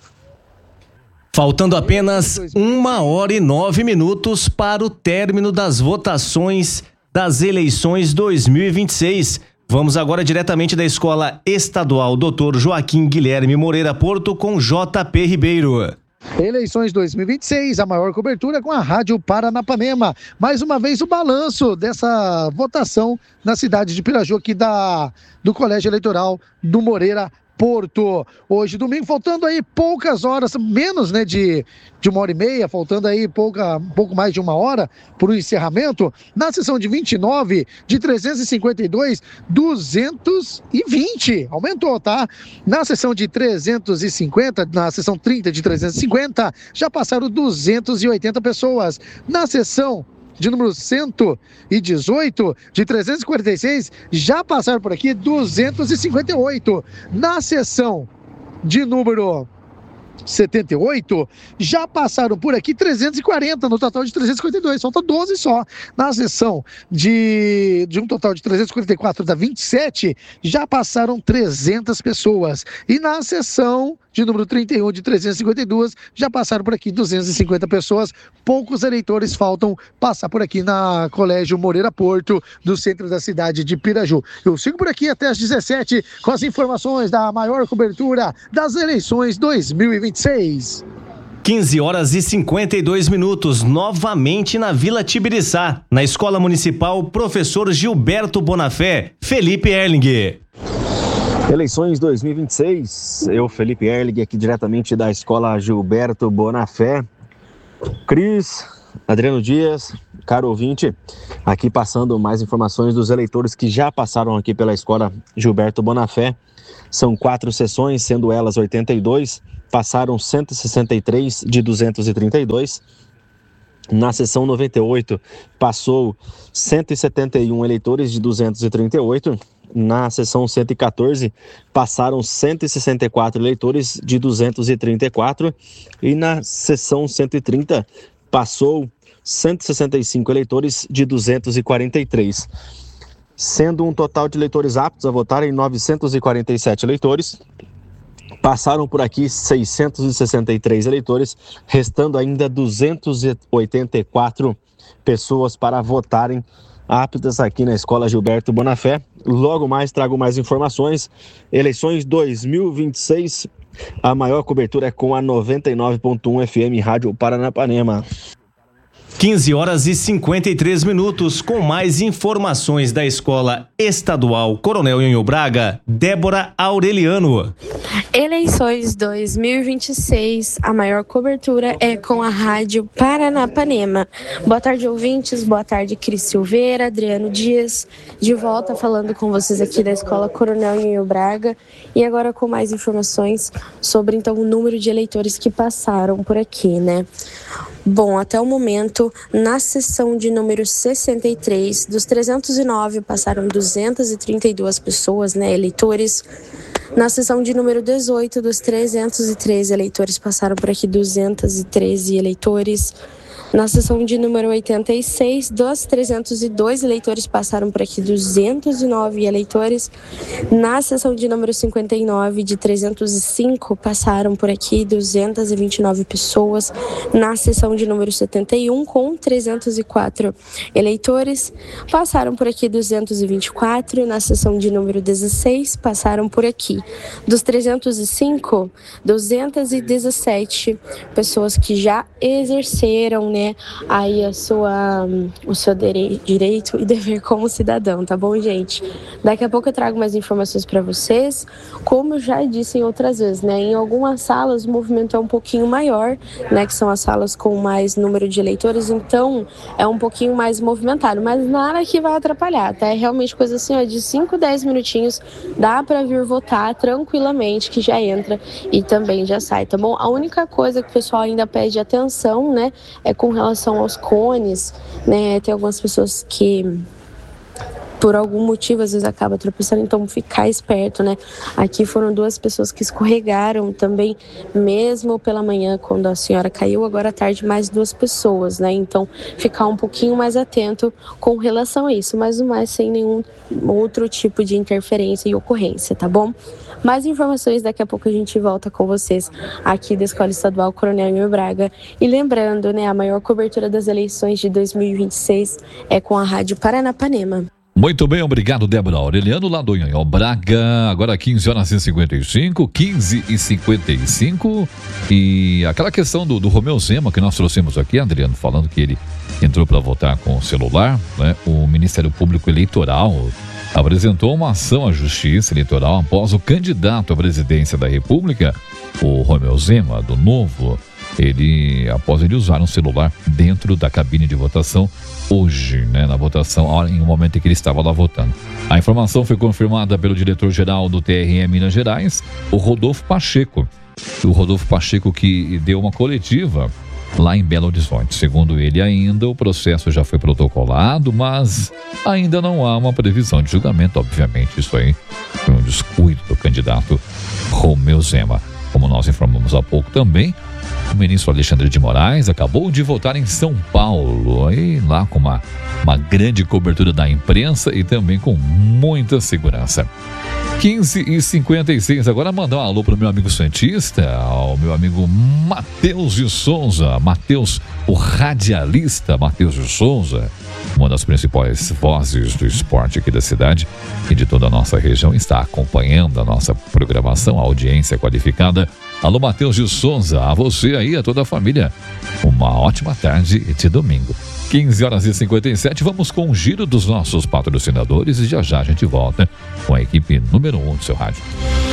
Faltando apenas uma hora e nove minutos para o término das votações das eleições dois mil e vinte e seis. Vamos agora diretamente da Escola Estadual doutor Joaquim Guilherme Moreira Porto com J P Ribeiro. Eleições dois mil e vinte e seis, a maior cobertura com a Rádio Paranapanema. Mais uma vez o balanço dessa votação na cidade de Piraju, aqui da, do Colégio Eleitoral do Moreira Porto. Hoje, domingo, faltando aí poucas horas, menos né, de, de uma hora e meia, faltando aí pouca, um pouco mais de uma hora para o encerramento. Na sessão de vinte e nove, de trezentos e cinquenta e dois, duzentos e vinte. Aumentou, tá? Na sessão de trezentos e cinquenta, na sessão trinta de trezentos e cinquenta, já passaram duzentas e oitenta pessoas. Na sessão de número cento e dezoito, de trezentos e quarenta e seis, já passaram por aqui duzentos e cinquenta e oito. Na sessão de número setenta e oito, já passaram por aqui trezentos e quarenta, no total de trezentos e cinquenta e dois, falta doze só. Na sessão de, de um total de trezentos e quarenta e quatro da vinte e sete, já passaram trezentas pessoas. E na sessão de número trinta e um, de trezentos e cinquenta e dois, já passaram por aqui duzentas e cinquenta pessoas. Poucos eleitores faltam passar por aqui na Colégio Moreira Porto, do centro da cidade de Piraju. Eu sigo por aqui até às dezessete com as informações da maior cobertura das eleições dois mil e vinte e seis. quinze horas e cinquenta e dois minutos, novamente na Vila Tibiriçá, na Escola Municipal Professor Gilberto Bonafé, Felipe Erling. Eleições dois mil e vinte e seis, eu, Felipe Erling, aqui diretamente da Escola Gilberto Bonafé. Cris, Adriano Dias, caro ouvinte, aqui passando mais informações dos eleitores que já passaram aqui pela Escola Gilberto Bonafé. São quatro sessões, sendo elas oitenta e dois, passaram cento e sessenta e três de duzentos e trinta e dois. Na sessão noventa e oito, passou cento e setenta e um eleitores de duzentos e trinta e oito. Na sessão cento e quatorze, passaram cento e sessenta e quatro eleitores de duzentos e trinta e quatro. E na sessão cento e trinta, passou cento e sessenta e cinco eleitores de duzentos e quarenta e três. Sendo um total de eleitores aptos a votar em novecentos e quarenta e sete eleitores. Passaram por aqui seiscentos e sessenta e três eleitores, restando ainda duzentos e oitenta e quatro pessoas para votarem aptas aqui na Escola Gilberto Bonafé. Logo mais trago mais informações. Eleições dois mil e vinte e seis, a maior cobertura é com a noventa e nove ponto um F M Rádio Paranapanema. quinze horas e cinquenta e três minutos, com mais informações da Escola Estadual Coronel Nhonhô Braga, Débora Aureliano. Eleições dois mil e vinte e seis, a maior cobertura é com a Rádio Paranapanema. Boa tarde, ouvintes, boa tarde, Cris Silveira, Adriano Dias, de volta falando com vocês aqui da Escola Coronel Nhonhô Braga, e agora com mais informações sobre, então, o número de eleitores que passaram por aqui, né? Bom, até o momento, na sessão de número sessenta e três, dos trezentos e nove passaram duzentas e trinta e duas pessoas, né, eleitores. Na sessão de número dezoito, dos trezentos e treze eleitores passaram por aqui duzentos e treze eleitores. Na sessão de número oitenta e seis, dos trezentos e dois eleitores passaram por aqui duzentos e nove eleitores. Na sessão de número cinquenta e nove, de trezentos e cinco, passaram por aqui duzentas e vinte e nove pessoas. Na sessão de número setenta e um, com trezentos e quatro eleitores, passaram por aqui duzentos e vinte e quatro. Na sessão de número dezesseis, passaram por aqui dos trezentos e cinco, duzentas e dezessete pessoas que já exerceram, né, aí a sua, o seu direito e dever como cidadão, tá bom, gente? Daqui a pouco eu trago mais informações para vocês. Como eu já disse em outras vezes, né, em algumas salas o movimento é um pouquinho maior, né, que são as salas com mais número de eleitores, então é um pouquinho mais movimentado, mas nada que vai atrapalhar, tá? É realmente coisa assim, ó, de cinco, dez minutinhos dá para vir votar tranquilamente, que já entra e também já sai, tá bom? A única coisa que o pessoal ainda pede atenção, né, é com relação aos cones, né, tem algumas pessoas que por algum motivo às vezes acaba tropeçando, então ficar esperto, né? Aqui foram duas pessoas que escorregaram também, mesmo pela manhã quando a senhora caiu, agora à tarde mais duas pessoas, né? Então ficar um pouquinho mais atento com relação a isso, mas no mais sem nenhum outro tipo de interferência e ocorrência, tá bom? Mais informações daqui a pouco a gente volta com vocês aqui da Escola Estadual Coronel Nhonhô Braga. E lembrando, né, a maior cobertura das eleições de dois mil e vinte e seis é com a Rádio Paranapanema. Muito bem, obrigado, Débora Aureliano, lá do Nhonhô Braga. Agora quinze horas e cinquenta e cinco, quinze e cinquenta e cinco. E aquela questão do, do Romeu Zema que nós trouxemos aqui, Adriano, falando que ele entrou para votar com o celular, né? O Ministério Público Eleitoral apresentou uma ação à Justiça Eleitoral após o candidato à presidência da República, o Romeu Zema, do Novo, ele, após ele usar um celular dentro da cabine de votação hoje, né, na votação, em um momento em que ele estava lá votando. A informação foi confirmada pelo diretor-geral do T R E Minas Gerais, o Rodolfo Pacheco. O Rodolfo Pacheco que deu uma coletiva lá em Belo Horizonte. Segundo ele ainda, o processo já foi protocolado, mas ainda não há uma previsão de julgamento. Obviamente, isso aí foi um descuido do candidato Romeu Zema. Como nós informamos há pouco também, o ministro Alexandre de Moraes acabou de votar em São Paulo, aí lá com uma, uma grande cobertura da imprensa e também com muita segurança. quinze e cinquenta e seis, agora mandar um alô para o meu amigo Santista, ao meu amigo Matheus de Souza. Matheus, o radialista Matheus de Souza, uma das principais vozes do esporte aqui da cidade e de toda a nossa região, está acompanhando a nossa programação, a audiência qualificada. Alô, Matheus de Souza, a você aí, a toda a família. Uma ótima tarde de domingo. quinze horas e cinquenta e sete, vamos com o giro dos nossos patrocinadores e já já a gente volta com a equipe número um do seu rádio.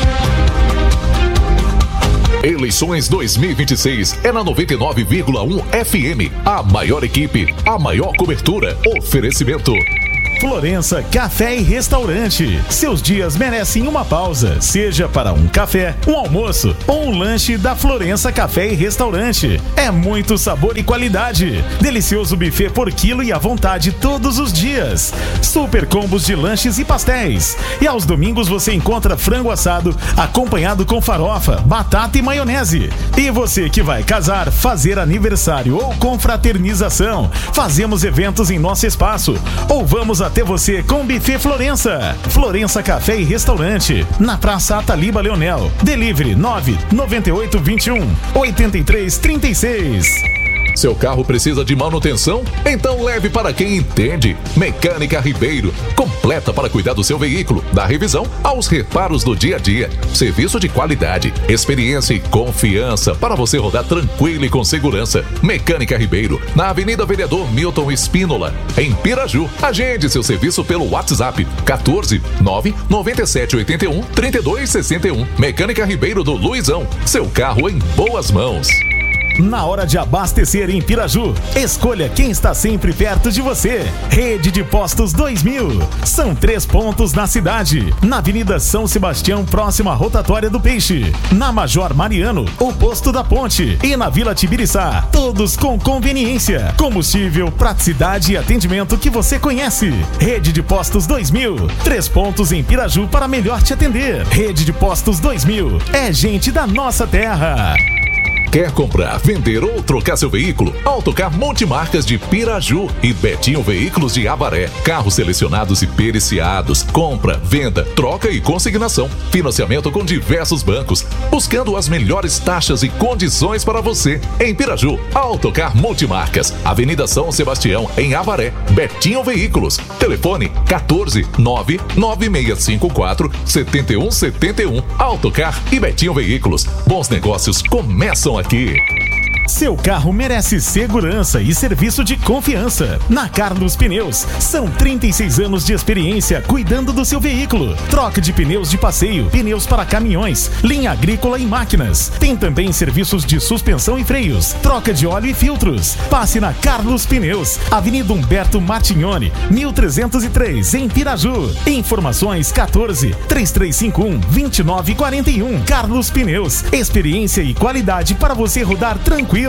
Eleições dois mil e vinte e seis é na noventa e nove vírgula um F M. A maior equipe, a maior cobertura. Oferecimento. Florença Café e Restaurante. Seus dias merecem uma pausa, seja para um café, um almoço ou um lanche da Florença Café e Restaurante. É muito sabor e qualidade. Delicioso buffet por quilo e à vontade todos os dias. Super combos de lanches e pastéis. E aos domingos você encontra frango assado acompanhado com farofa, batata e maionese. E você que vai casar, fazer aniversário ou confraternização, fazemos eventos em nosso espaço ou vamos até você com Buffet Florença. Florença Café e Restaurante, na Praça Ataliba Leonel. Delivery nove nove oito dois um oito três três seis. Seu carro precisa de manutenção? Então leve para quem entende. Mecânica Ribeiro, completa para cuidar do seu veículo, da revisão aos reparos do dia a dia. Serviço de qualidade, experiência e confiança para você rodar tranquilo e com segurança. Mecânica Ribeiro, na Avenida Vereador Milton Espínola, em Piraju. Agende seu serviço pelo WhatsApp quatorze nove nove sete oito um três dois seis um. Mecânica Ribeiro do Luizão, seu carro em boas mãos. Na hora de abastecer em Piraju, escolha quem está sempre perto de você. Rede de Postos dois mil. São três pontos na cidade. Na Avenida São Sebastião, próximo à Rotatória do Peixe. Na Major Mariano, o Posto da Ponte. E na Vila Tibiriçá, todos com conveniência, combustível, praticidade e atendimento que você conhece. Rede de Postos dois mil. Três pontos em Piraju para melhor te atender. Rede de Postos dois mil. É gente da nossa terra. Quer comprar, vender ou trocar seu veículo? Autocar Multimarcas de Piraju e Betinho Veículos de Avaré. Carros selecionados e periciados. Compra, venda, troca e consignação. Financiamento com diversos bancos. Buscando as melhores taxas e condições para você. Em Piraju, Autocar Multimarcas. Avenida São Sebastião, em Avaré. Betinho Veículos. Telefone quatorze nove nove seis cinco quatro sete um sete um. Autocar e Betinho Veículos. Bons negócios começam aqui. Seu carro merece segurança e serviço de confiança. Na Carlos Pneus, são trinta e seis anos de experiência cuidando do seu veículo. Troca de pneus de passeio, pneus para caminhões, linha agrícola e máquinas. Tem também serviços de suspensão e freios, troca de óleo e filtros. Passe na Carlos Pneus, Avenida Humberto Martignoni, mil trezentos e três, em Piraju. Informações quatorze, três três cinco um, dois nove quatro um. Carlos Pneus, experiência e qualidade para você rodar tranquilo.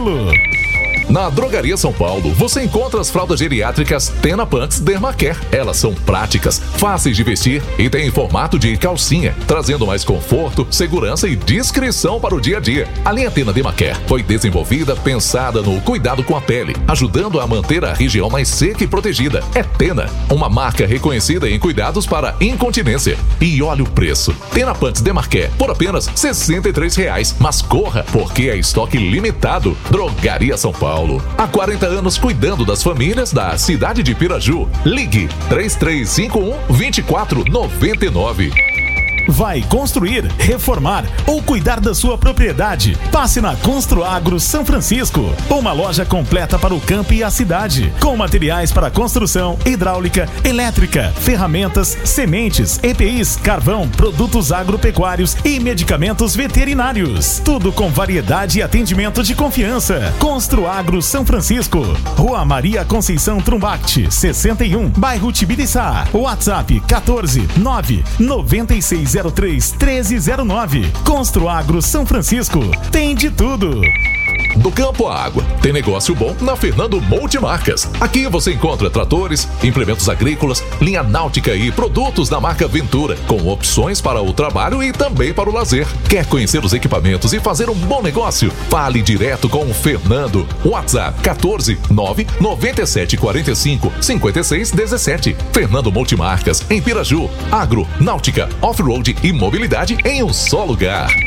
Na Drogaria São Paulo, você encontra as fraldas geriátricas Tena Pants Dermacare. Elas são práticas, fáceis de vestir e têm formato de calcinha, trazendo mais conforto, segurança e discrição para o dia a dia. A linha Tena Dermacare foi desenvolvida pensada no cuidado com a pele, ajudando a manter a região mais seca e protegida. É Tena, uma marca reconhecida em cuidados para incontinência. E olha o preço. Tena Pants Dermacare por apenas sessenta e três reais. Mas corra, porque é estoque limitado. Drogaria São Paulo. Há quarenta anos cuidando das famílias da cidade de Piraju. Ligue três três cinco um, dois quatro nove nove. Vai construir, reformar ou cuidar da sua propriedade? Passe na Construagro São Francisco, uma loja completa para o campo e a cidade, com materiais para construção, hidráulica, elétrica, ferramentas, sementes, E P Is, carvão, produtos agropecuários e medicamentos veterinários. Tudo com variedade e atendimento de confiança. Construagro São Francisco, Rua Maria Conceição Trumbact, sessenta e um, bairro Tibiriçá. WhatsApp quatorze, nove nove seis zero três, treze zero nove. Construagro São Francisco. Tem de tudo. Do campo à água, tem negócio bom na Fernando Multimarcas. Aqui você encontra tratores, implementos agrícolas, linha náutica e produtos da marca Ventura, com opções para o trabalho e também para o lazer. Quer conhecer os equipamentos e fazer um bom negócio? Fale direto com o Fernando. WhatsApp quatorze, nove nove sete quatro cinco, cinco seis um sete. Fernando Multimarcas, em Piraju. Agro, náutica, off-road e mobilidade em um só lugar.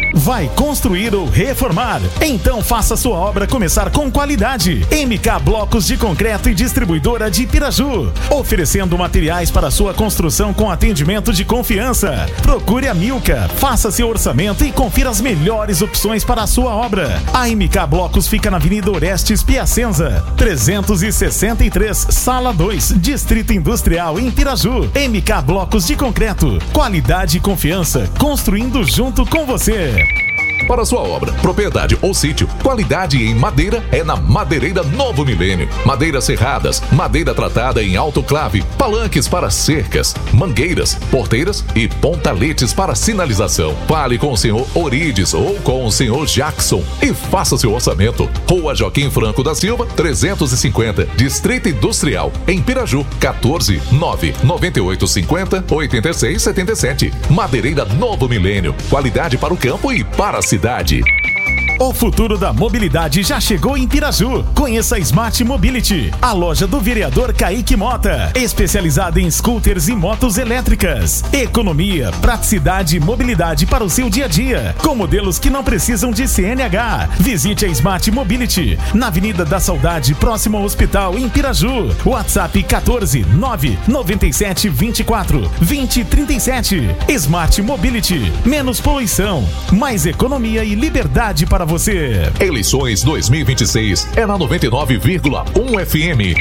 Vai construir ou reformar? Então faça sua obra começar com qualidade. M K Blocos de Concreto e Distribuidora de Piraju, oferecendo materiais para sua construção com atendimento de confiança. Procure a Milka, faça seu orçamento e confira as melhores opções para a sua obra. A M K Blocos fica na Avenida Orestes Piacenza, trezentos e sessenta e três, Sala dois, Distrito Industrial em Piraju. M K Blocos de Concreto, qualidade e confiança, construindo junto com você. Para sua obra, propriedade ou sítio, qualidade em madeira é na Madeireira Novo Milênio. Madeiras serradas, madeira tratada em autoclave, palanques para cercas, mangueiras, porteiras e pontaletes para sinalização. Fale com o senhor Orides ou com o senhor Jackson e faça seu orçamento. Rua Joaquim Franco da Silva, trezentos e cinquenta, Distrito Industrial, em Piraju, quatorze, nove, noventa e oito, cinquenta, oitenta e seis, setenta e sete. Madeireira Novo Milênio, qualidade para o campo e para a cidade. O futuro da mobilidade já chegou em Piraju. Conheça a Smart Mobility, a loja do vereador Kaique Mota, especializada em scooters e motos elétricas. Economia, praticidade e mobilidade para o seu dia a dia, com modelos que não precisam de C N H. Visite a Smart Mobility, na Avenida da Saudade, próximo ao hospital, em Piraju. WhatsApp quatorze, nove, noventa e sete, vinte e quatro, vinte, trinta e sete. Smart Mobility, menos poluição, mais economia e liberdade para você. Eleições dois mil e vinte e seis é na noventa e nove vírgula um F M.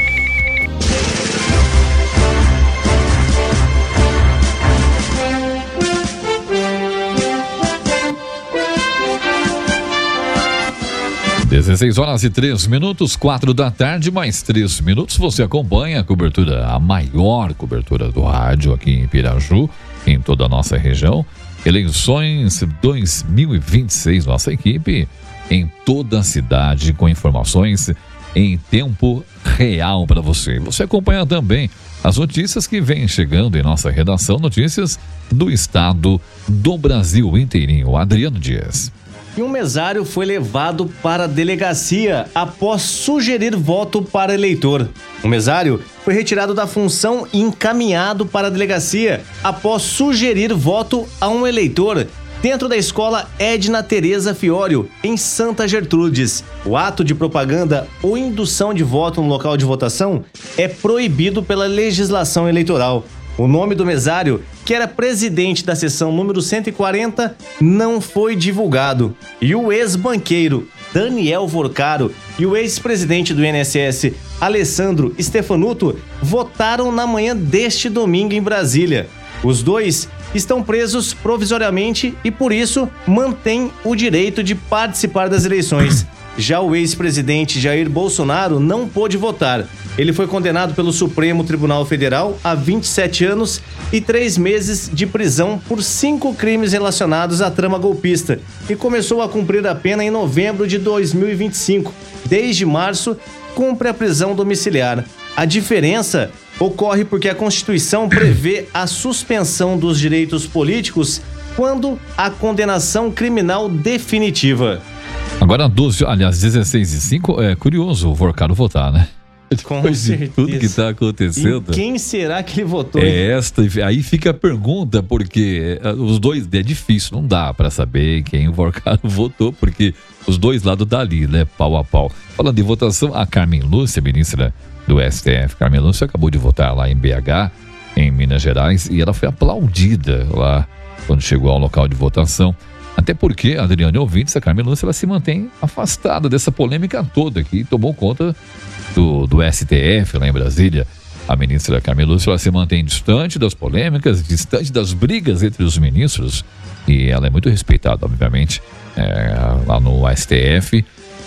dezesseis horas e três minutos, quatro da tarde, mais três minutos. Você acompanha a cobertura, a maior cobertura do rádio aqui em Piraju, em toda a nossa região. Eleições dois mil e vinte e seis, nossa equipe em toda a cidade, com informações em tempo real para você. Você acompanha também as notícias que vêm chegando em nossa redação, notícias do estado, do Brasil inteirinho. Adriano Dias. E um mesário foi levado para a delegacia após sugerir voto para eleitor. O mesário foi retirado da função e encaminhado para a delegacia após sugerir voto a um eleitor dentro da escola Edna Tereza Fiório, em Santa Gertrudes. O ato de propaganda ou indução de voto no local de votação é proibido pela legislação eleitoral. O nome do mesário, que era presidente da seção número cento e quarenta, não foi divulgado. E o ex-banqueiro Daniel Vorcaro e o ex-presidente do I N S S, Alessandro Stefanuto, votaram na manhã deste domingo em Brasília. Os dois estão presos provisoriamente e, por isso, mantêm o direito de participar das eleições. Já o ex-presidente Jair Bolsonaro não pôde votar. Ele foi condenado pelo Supremo Tribunal Federal a vinte e sete anos e três meses de prisão por cinco crimes relacionados à trama golpista e começou a cumprir a pena em novembro de dois mil e vinte e cinco. Desde março, cumpre a prisão domiciliar. A diferença ocorre porque a Constituição prevê a suspensão dos direitos políticos quando a condenação criminal definitiva. Agora, doze, aliás, dezesseis e cinco, é curioso o Vorcaro votar, né? Com Depois certeza. de tudo que está acontecendo. E quem será que ele votou? É esta, aí fica a pergunta, porque os dois, é difícil, não dá para saber quem o Vorcaro votou, porque os dois lados dali, né, pau a pau. Falando de votação, a Carmen Lúcia, ministra do S T F, Carmen Lúcia acabou de votar lá em B H, em Minas Gerais, e ela foi aplaudida lá quando chegou ao local de votação. Até porque, Adriano e ouvintes, a Carmen Lúcia ela se mantém afastada dessa polêmica toda que tomou conta do, do S T F lá em Brasília. A ministra Carmen Lúcia ela se mantém distante das polêmicas, distante das brigas entre os ministros, e ela é muito respeitada, obviamente, é, lá no S T F,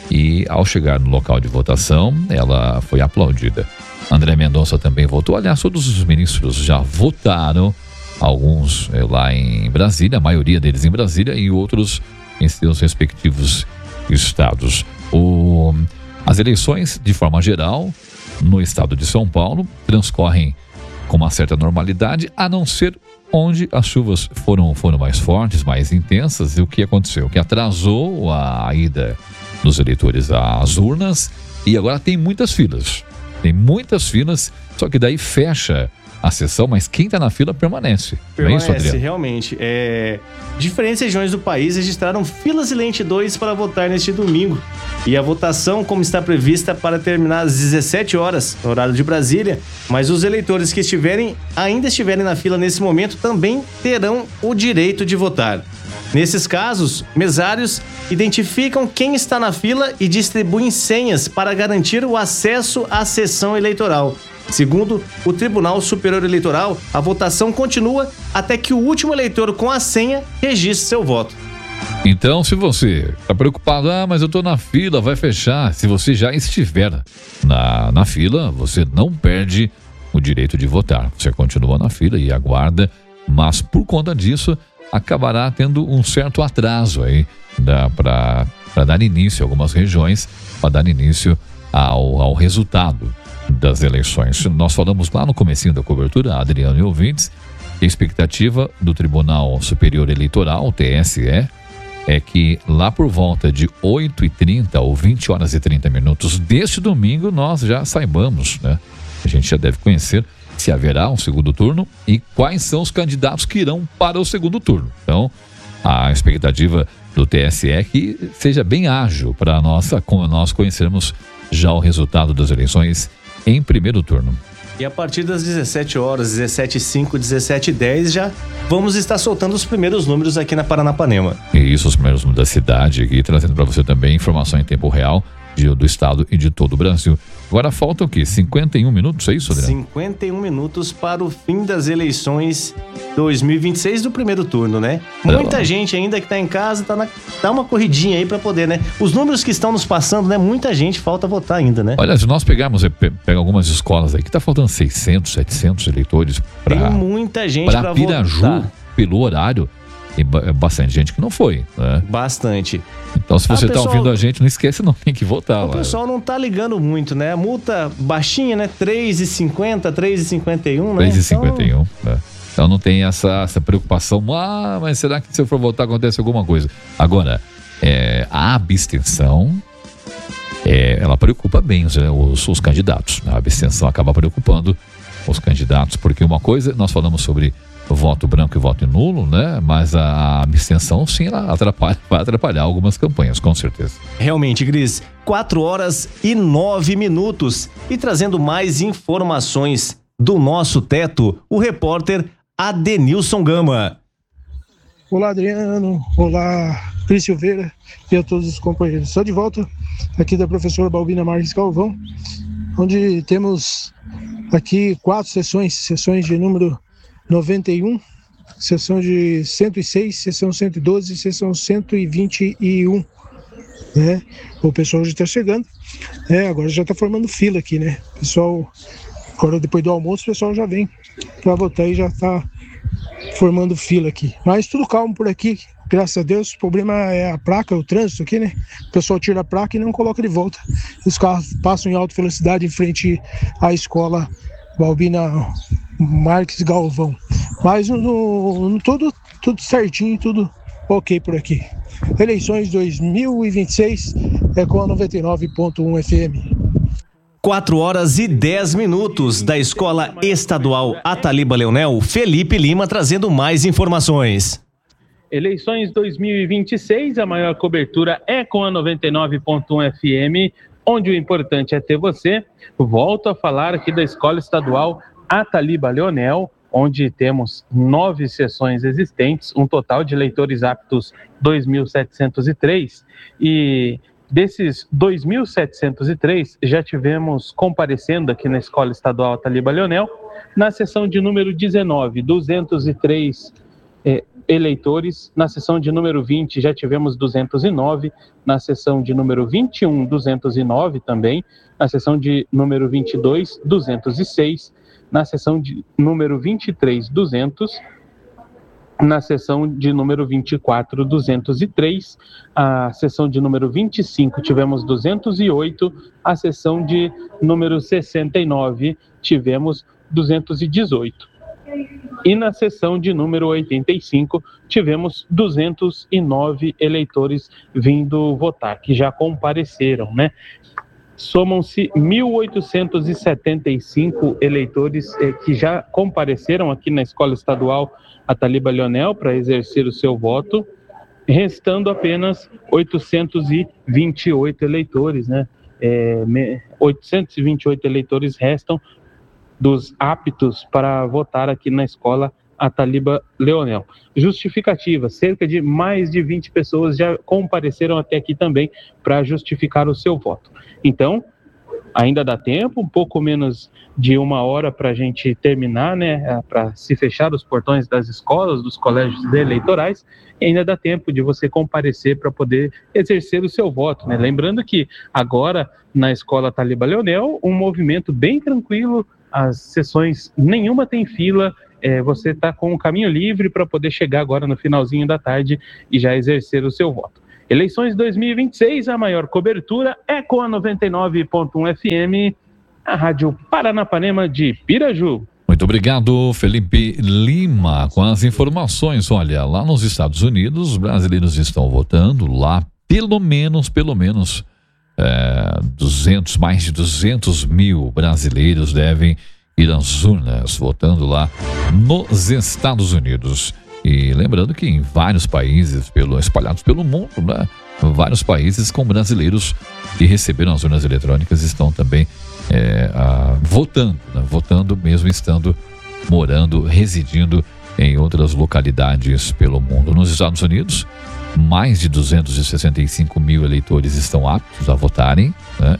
e ao chegar no local de votação, ela foi aplaudida. André Mendonça também votou, aliás, todos os ministros já votaram, alguns é, lá em Brasília, a maioria deles em Brasília e outros em seus respectivos estados. O, as eleições, de forma geral, no estado de São Paulo, transcorrem com uma certa normalidade, a não ser onde as chuvas foram, foram mais fortes, mais intensas. E o que aconteceu? O que atrasou a ida dos eleitores às urnas, e agora tem muitas filas. Tem muitas filas, só que daí fecha a sessão, mas quem está na fila permanece. Permanece, não é isso, Adriano? realmente. É... Diferentes regiões do país registraram filas e lentidões para votar neste domingo. E a votação, como está prevista, para terminar às dezessete horas, no horário de Brasília, mas os eleitores que estiverem, ainda estiverem na fila nesse momento também terão o direito de votar. Nesses casos, mesários identificam quem está na fila e distribuem senhas para garantir o acesso à sessão eleitoral. Segundo o Tribunal Superior Eleitoral, a votação continua até que o último eleitor com a senha registre seu voto. Então, se você está preocupado, ah, mas eu estou na fila, vai fechar. Se você já estiver na, na fila, você não perde o direito de votar. Você continua na fila e aguarda, mas por conta disso, acabará tendo um certo atraso aí para dar início a algumas regiões, para dar início ao, ao resultado das eleições. Nós falamos lá no comecinho da cobertura, Adriano e ouvintes, que a expectativa do Tribunal Superior Eleitoral, o T S E, é que lá por volta de oito e trinta ou vinte horas e trinta minutos deste domingo nós já saibamos, né? A gente já deve conhecer se haverá um segundo turno e quais são os candidatos que irão para o segundo turno. Então, a expectativa do T S E é que seja bem ágil para nós, como nós conhecermos já o resultado das eleições em primeiro turno. E a partir das dezessete horas, dezessete e cinco, dezessete e dez, já vamos estar soltando os primeiros números aqui na Paranapanema. E isso, os primeiros números da cidade, aqui trazendo para você também informação em tempo real de, do estado e de todo o Brasil. Agora falta o quê? cinquenta e um minutos, é isso, Adriano? cinquenta e um minutos para o fim das eleições dois mil e vinte e seis do primeiro turno, né? Muita é, gente ainda que tá em casa, tá na, dá uma corridinha aí para poder, né? Os números que estão nos passando, né? Muita gente falta votar ainda, né? Olha, se nós pegarmos, pega algumas escolas aí, que tá faltando seiscentos, setecentos eleitores para Tem muita gente para votar. Piraju, pelo horário. Tem bastante gente que não foi, né? Bastante. Então, se você está pessoal... ouvindo a gente, não esquece, não tem que votar. O lá. pessoal não tá ligando muito, né? A multa baixinha, né? três e cinquenta, três e cinquenta e um, né? três e cinquenta e um, então... né? Então não tem essa, essa preocupação, ah, mas será que se eu for votar acontece alguma coisa? Agora, é, a abstenção, é, ela preocupa bem os, os, os candidatos. A abstenção acaba preocupando os candidatos, porque uma coisa, nós falamos sobre voto branco e voto nulo, né? Mas a abstenção, sim, ela atrapalha, vai atrapalhar algumas campanhas, com certeza. Realmente, Gris, quatro horas e nove minutos. E trazendo mais informações do nosso teto, o repórter Adenilson Gama. Olá, Adriano. Olá, Cris Silveira e a todos os companheiros. Estou de volta aqui da professora Balbina Marques Galvão, onde temos aqui quatro sessões, sessões de número noventa e um, sessão de cento e seis, sessão cento e doze, sessão cento e vinte e um. Né? O pessoal já está chegando, é, agora já está formando fila aqui, né? O pessoal, agora depois do almoço, o pessoal já vem para votar e já está formando fila aqui. Mas tudo calmo por aqui, graças a Deus. O problema é a placa, o trânsito aqui, né? O pessoal tira a placa e não coloca de volta. Os carros passam em alta velocidade em frente à escola Balbina Marques Galvão. Mas no, no, tudo, tudo certinho, tudo ok por aqui. Eleições dois mil e vinte e seis é com a noventa e nove ponto um F M. quatro horas e dez minutos da Escola Estadual Ataliba Leonel, Felipe Lima trazendo mais informações. Eleições dois mil e vinte e seis, a maior cobertura é com a noventa e nove ponto um F M, onde o importante é ter você. Volto a falar aqui da Escola Estadual Ataliba Leonel, onde temos nove sessões existentes, um total de eleitores aptos dois mil setecentos e três, e desses dois mil setecentos e três já tivemos comparecendo aqui na Escola Estadual Ataliba Leonel, na sessão de número dezenove, duzentos e três eh, eleitores, na sessão de número vinte já tivemos duzentos e nove, na sessão de número vinte e um, duzentos e nove também, na sessão de número vinte e dois, duzentos e seis, na sessão de número vinte e três, duzentos, na sessão de número vinte e quatro, duzentos e três, a sessão de número vinte e cinco tivemos duzentos e oito, a sessão de número sessenta e nove tivemos duzentos e dezoito. E na sessão de número oitenta e cinco tivemos duzentos e nove eleitores vindo votar, que já compareceram, né? somam-se mil oitocentos e setenta e cinco eleitores eh, que já compareceram aqui na Escola Estadual Ataliba Leonel para exercer o seu voto, restando apenas oitocentos e vinte e oito eleitores, né? É, oitocentos e vinte e oito eleitores restam dos aptos para votar aqui na Escola Ataliba Leonel. Justificativa, cerca de mais de vinte pessoas já compareceram até aqui também para justificar o seu voto. Então, ainda dá tempo, um pouco menos de uma hora para a gente terminar, né, para se fechar os portões das escolas, dos colégios eleitorais, e ainda dá tempo de você comparecer para poder exercer o seu voto, né? Lembrando que agora, na Escola Ataliba Leonel, um movimento bem tranquilo, as sessões, nenhuma tem fila, é, você está com o caminho livre para poder chegar agora no finalzinho da tarde e já exercer o seu voto. Eleições dois mil e vinte e seis, a maior cobertura é com a noventa e nove ponto um F M, a Rádio Paranapanema de Piraju. Muito obrigado, Felipe Lima, com as informações. Olha, lá nos Estados Unidos, os brasileiros estão votando, lá pelo menos, pelo menos, é, duzentos, mais de duzentos mil brasileiros devem ir às urnas, votando lá nos Estados Unidos. E lembrando que em vários países, pelo, espalhados pelo mundo, né? Vários países com brasileiros que receberam as urnas eletrônicas estão também é, a, votando, né? Votando mesmo estando morando, residindo em outras localidades pelo mundo. Nos Estados Unidos, mais de duzentos e sessenta e cinco mil eleitores estão aptos a votarem, né?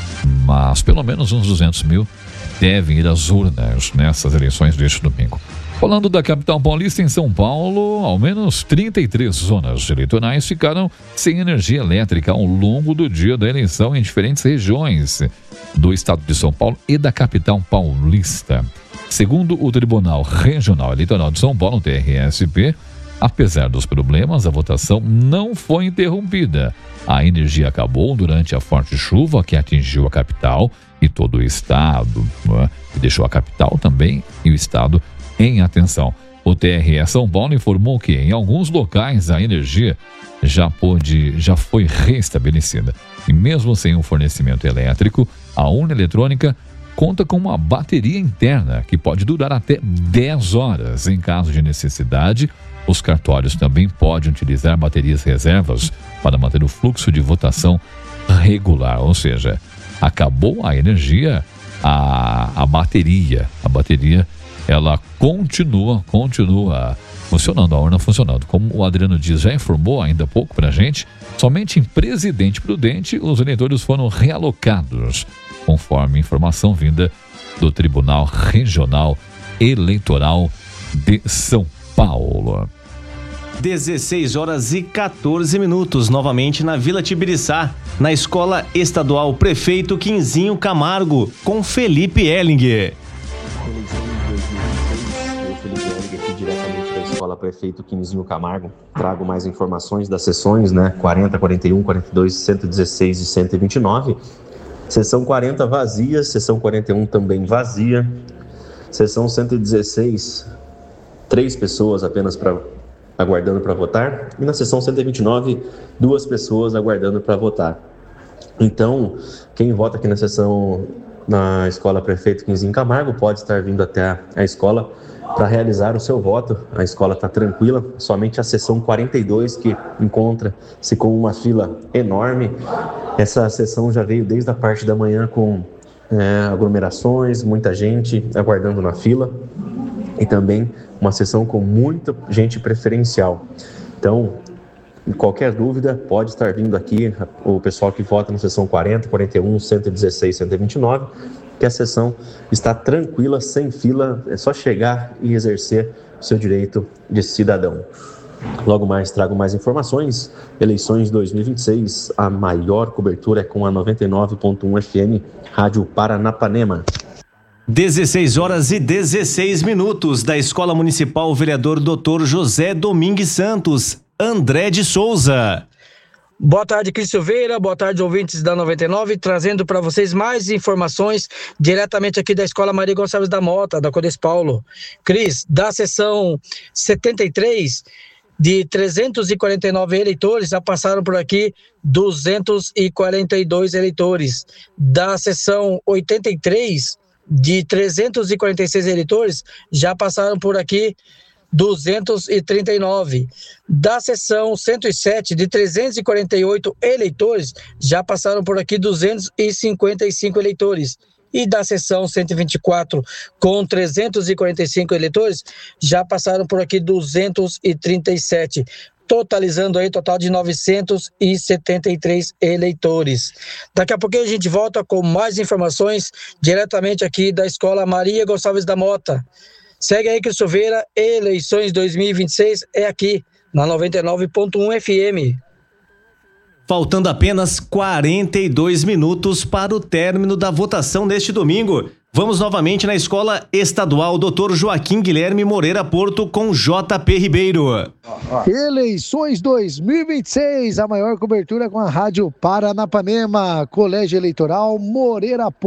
Mas pelo menos uns duzentos mil devem ir às urnas nessas eleições deste domingo. Falando da capital paulista, em São Paulo, ao menos trinta e três zonas eleitorais ficaram sem energia elétrica ao longo do dia da eleição em diferentes regiões do estado de São Paulo e da capital paulista. Segundo o Tribunal Regional Eleitoral de São Paulo, T R S P, apesar dos problemas, a votação não foi interrompida. A energia acabou durante a forte chuva que atingiu a capital e todo o estado, né? E deixou a capital também e o estado em atenção. O T R E São Paulo informou que em alguns locais a energia já pôde, já foi restabelecida. E mesmo sem um fornecimento elétrico, a urna eletrônica conta com uma bateria interna que pode durar até dez horas. Em caso de necessidade, os cartórios também podem utilizar baterias reservas para manter o fluxo de votação regular. Ou seja, acabou a energia, a, a bateria, a bateria ela continua, continua funcionando, a urna funcionando. Como o Adriano Dias já informou ainda há pouco pra gente, somente em Presidente Prudente os eleitores foram realocados, conforme informação vinda do Tribunal Regional Eleitoral de São Paulo. dezesseis horas e quatorze minutos, novamente na Vila Tibiriçá, na Escola Estadual Prefeito Quinzinho Camargo, com Felipe Ellinger. Escola Prefeito Quinzinho Camargo, trago mais informações das sessões, né? quarenta, quarenta e um, quarenta e dois, cento e dezesseis e cento e vinte e nove. Sessão quarenta vazia, sessão quarenta e um também vazia. Sessão cento e dezesseis, três pessoas apenas pra, aguardando para votar. E na sessão cento e vinte e nove, duas pessoas aguardando para votar. Então, quem vota aqui na sessão na Escola Prefeito Quinzinho Camargo pode estar vindo até a escola para realizar o seu voto. A escola está tranquila, somente a sessão quarenta e dois que encontra-se com uma fila enorme. Essa sessão já veio desde a parte da manhã com é, aglomerações, muita gente aguardando na fila e também uma sessão com muita gente preferencial. Então, qualquer dúvida, pode estar vindo aqui o pessoal que vota na sessão quarenta, quarenta e um, cento e dezesseis, cento e vinte e nove, que a sessão está tranquila, sem fila, é só chegar e exercer o seu direito de cidadão. Logo mais trago mais informações. Eleições dois mil e vinte e seis, a maior cobertura é com a noventa e nove ponto um F M, Rádio Paranapanema. dezesseis horas e dezesseis minutos, da Escola Municipal Vereador doutor José Domingues Santos, André de Souza. Boa tarde, Cris Silveira, boa tarde, ouvintes da noventa e nove, trazendo para vocês mais informações diretamente aqui da Escola Maria Gonçalves da Mota, da Codespaulo. Cris, da sessão setenta e três, de trezentos e quarenta e nove eleitores, já passaram por aqui duzentos e quarenta e dois eleitores. Da seção oitenta e três, de trezentos e quarenta e seis eleitores, já passaram por aqui duzentos e trinta e nove. Da seção cento e sete, de trezentos e quarenta e oito eleitores, já passaram por aqui duzentos e cinquenta e cinco eleitores. E da seção cento e vinte e quatro, com trezentos e quarenta e cinco eleitores, já passaram por aqui duzentos e trinta e sete, totalizando aí total de novecentos e setenta e três eleitores. Daqui a pouquinho a gente volta com mais informações diretamente aqui da Escola Maria Gonçalves da Mota. Segue aí, Cristo Silveira, eleições dois mil e vinte e seis é aqui, na noventa e nove ponto um F M. Faltando apenas quarenta e dois minutos para o término da votação neste domingo. Vamos novamente na Escola Estadual doutor Joaquim Guilherme Moreira Porto com J P Ribeiro. Eleições dois mil e vinte e seis, a maior cobertura com a Rádio Paranapanema, Colégio Eleitoral Moreira Porto.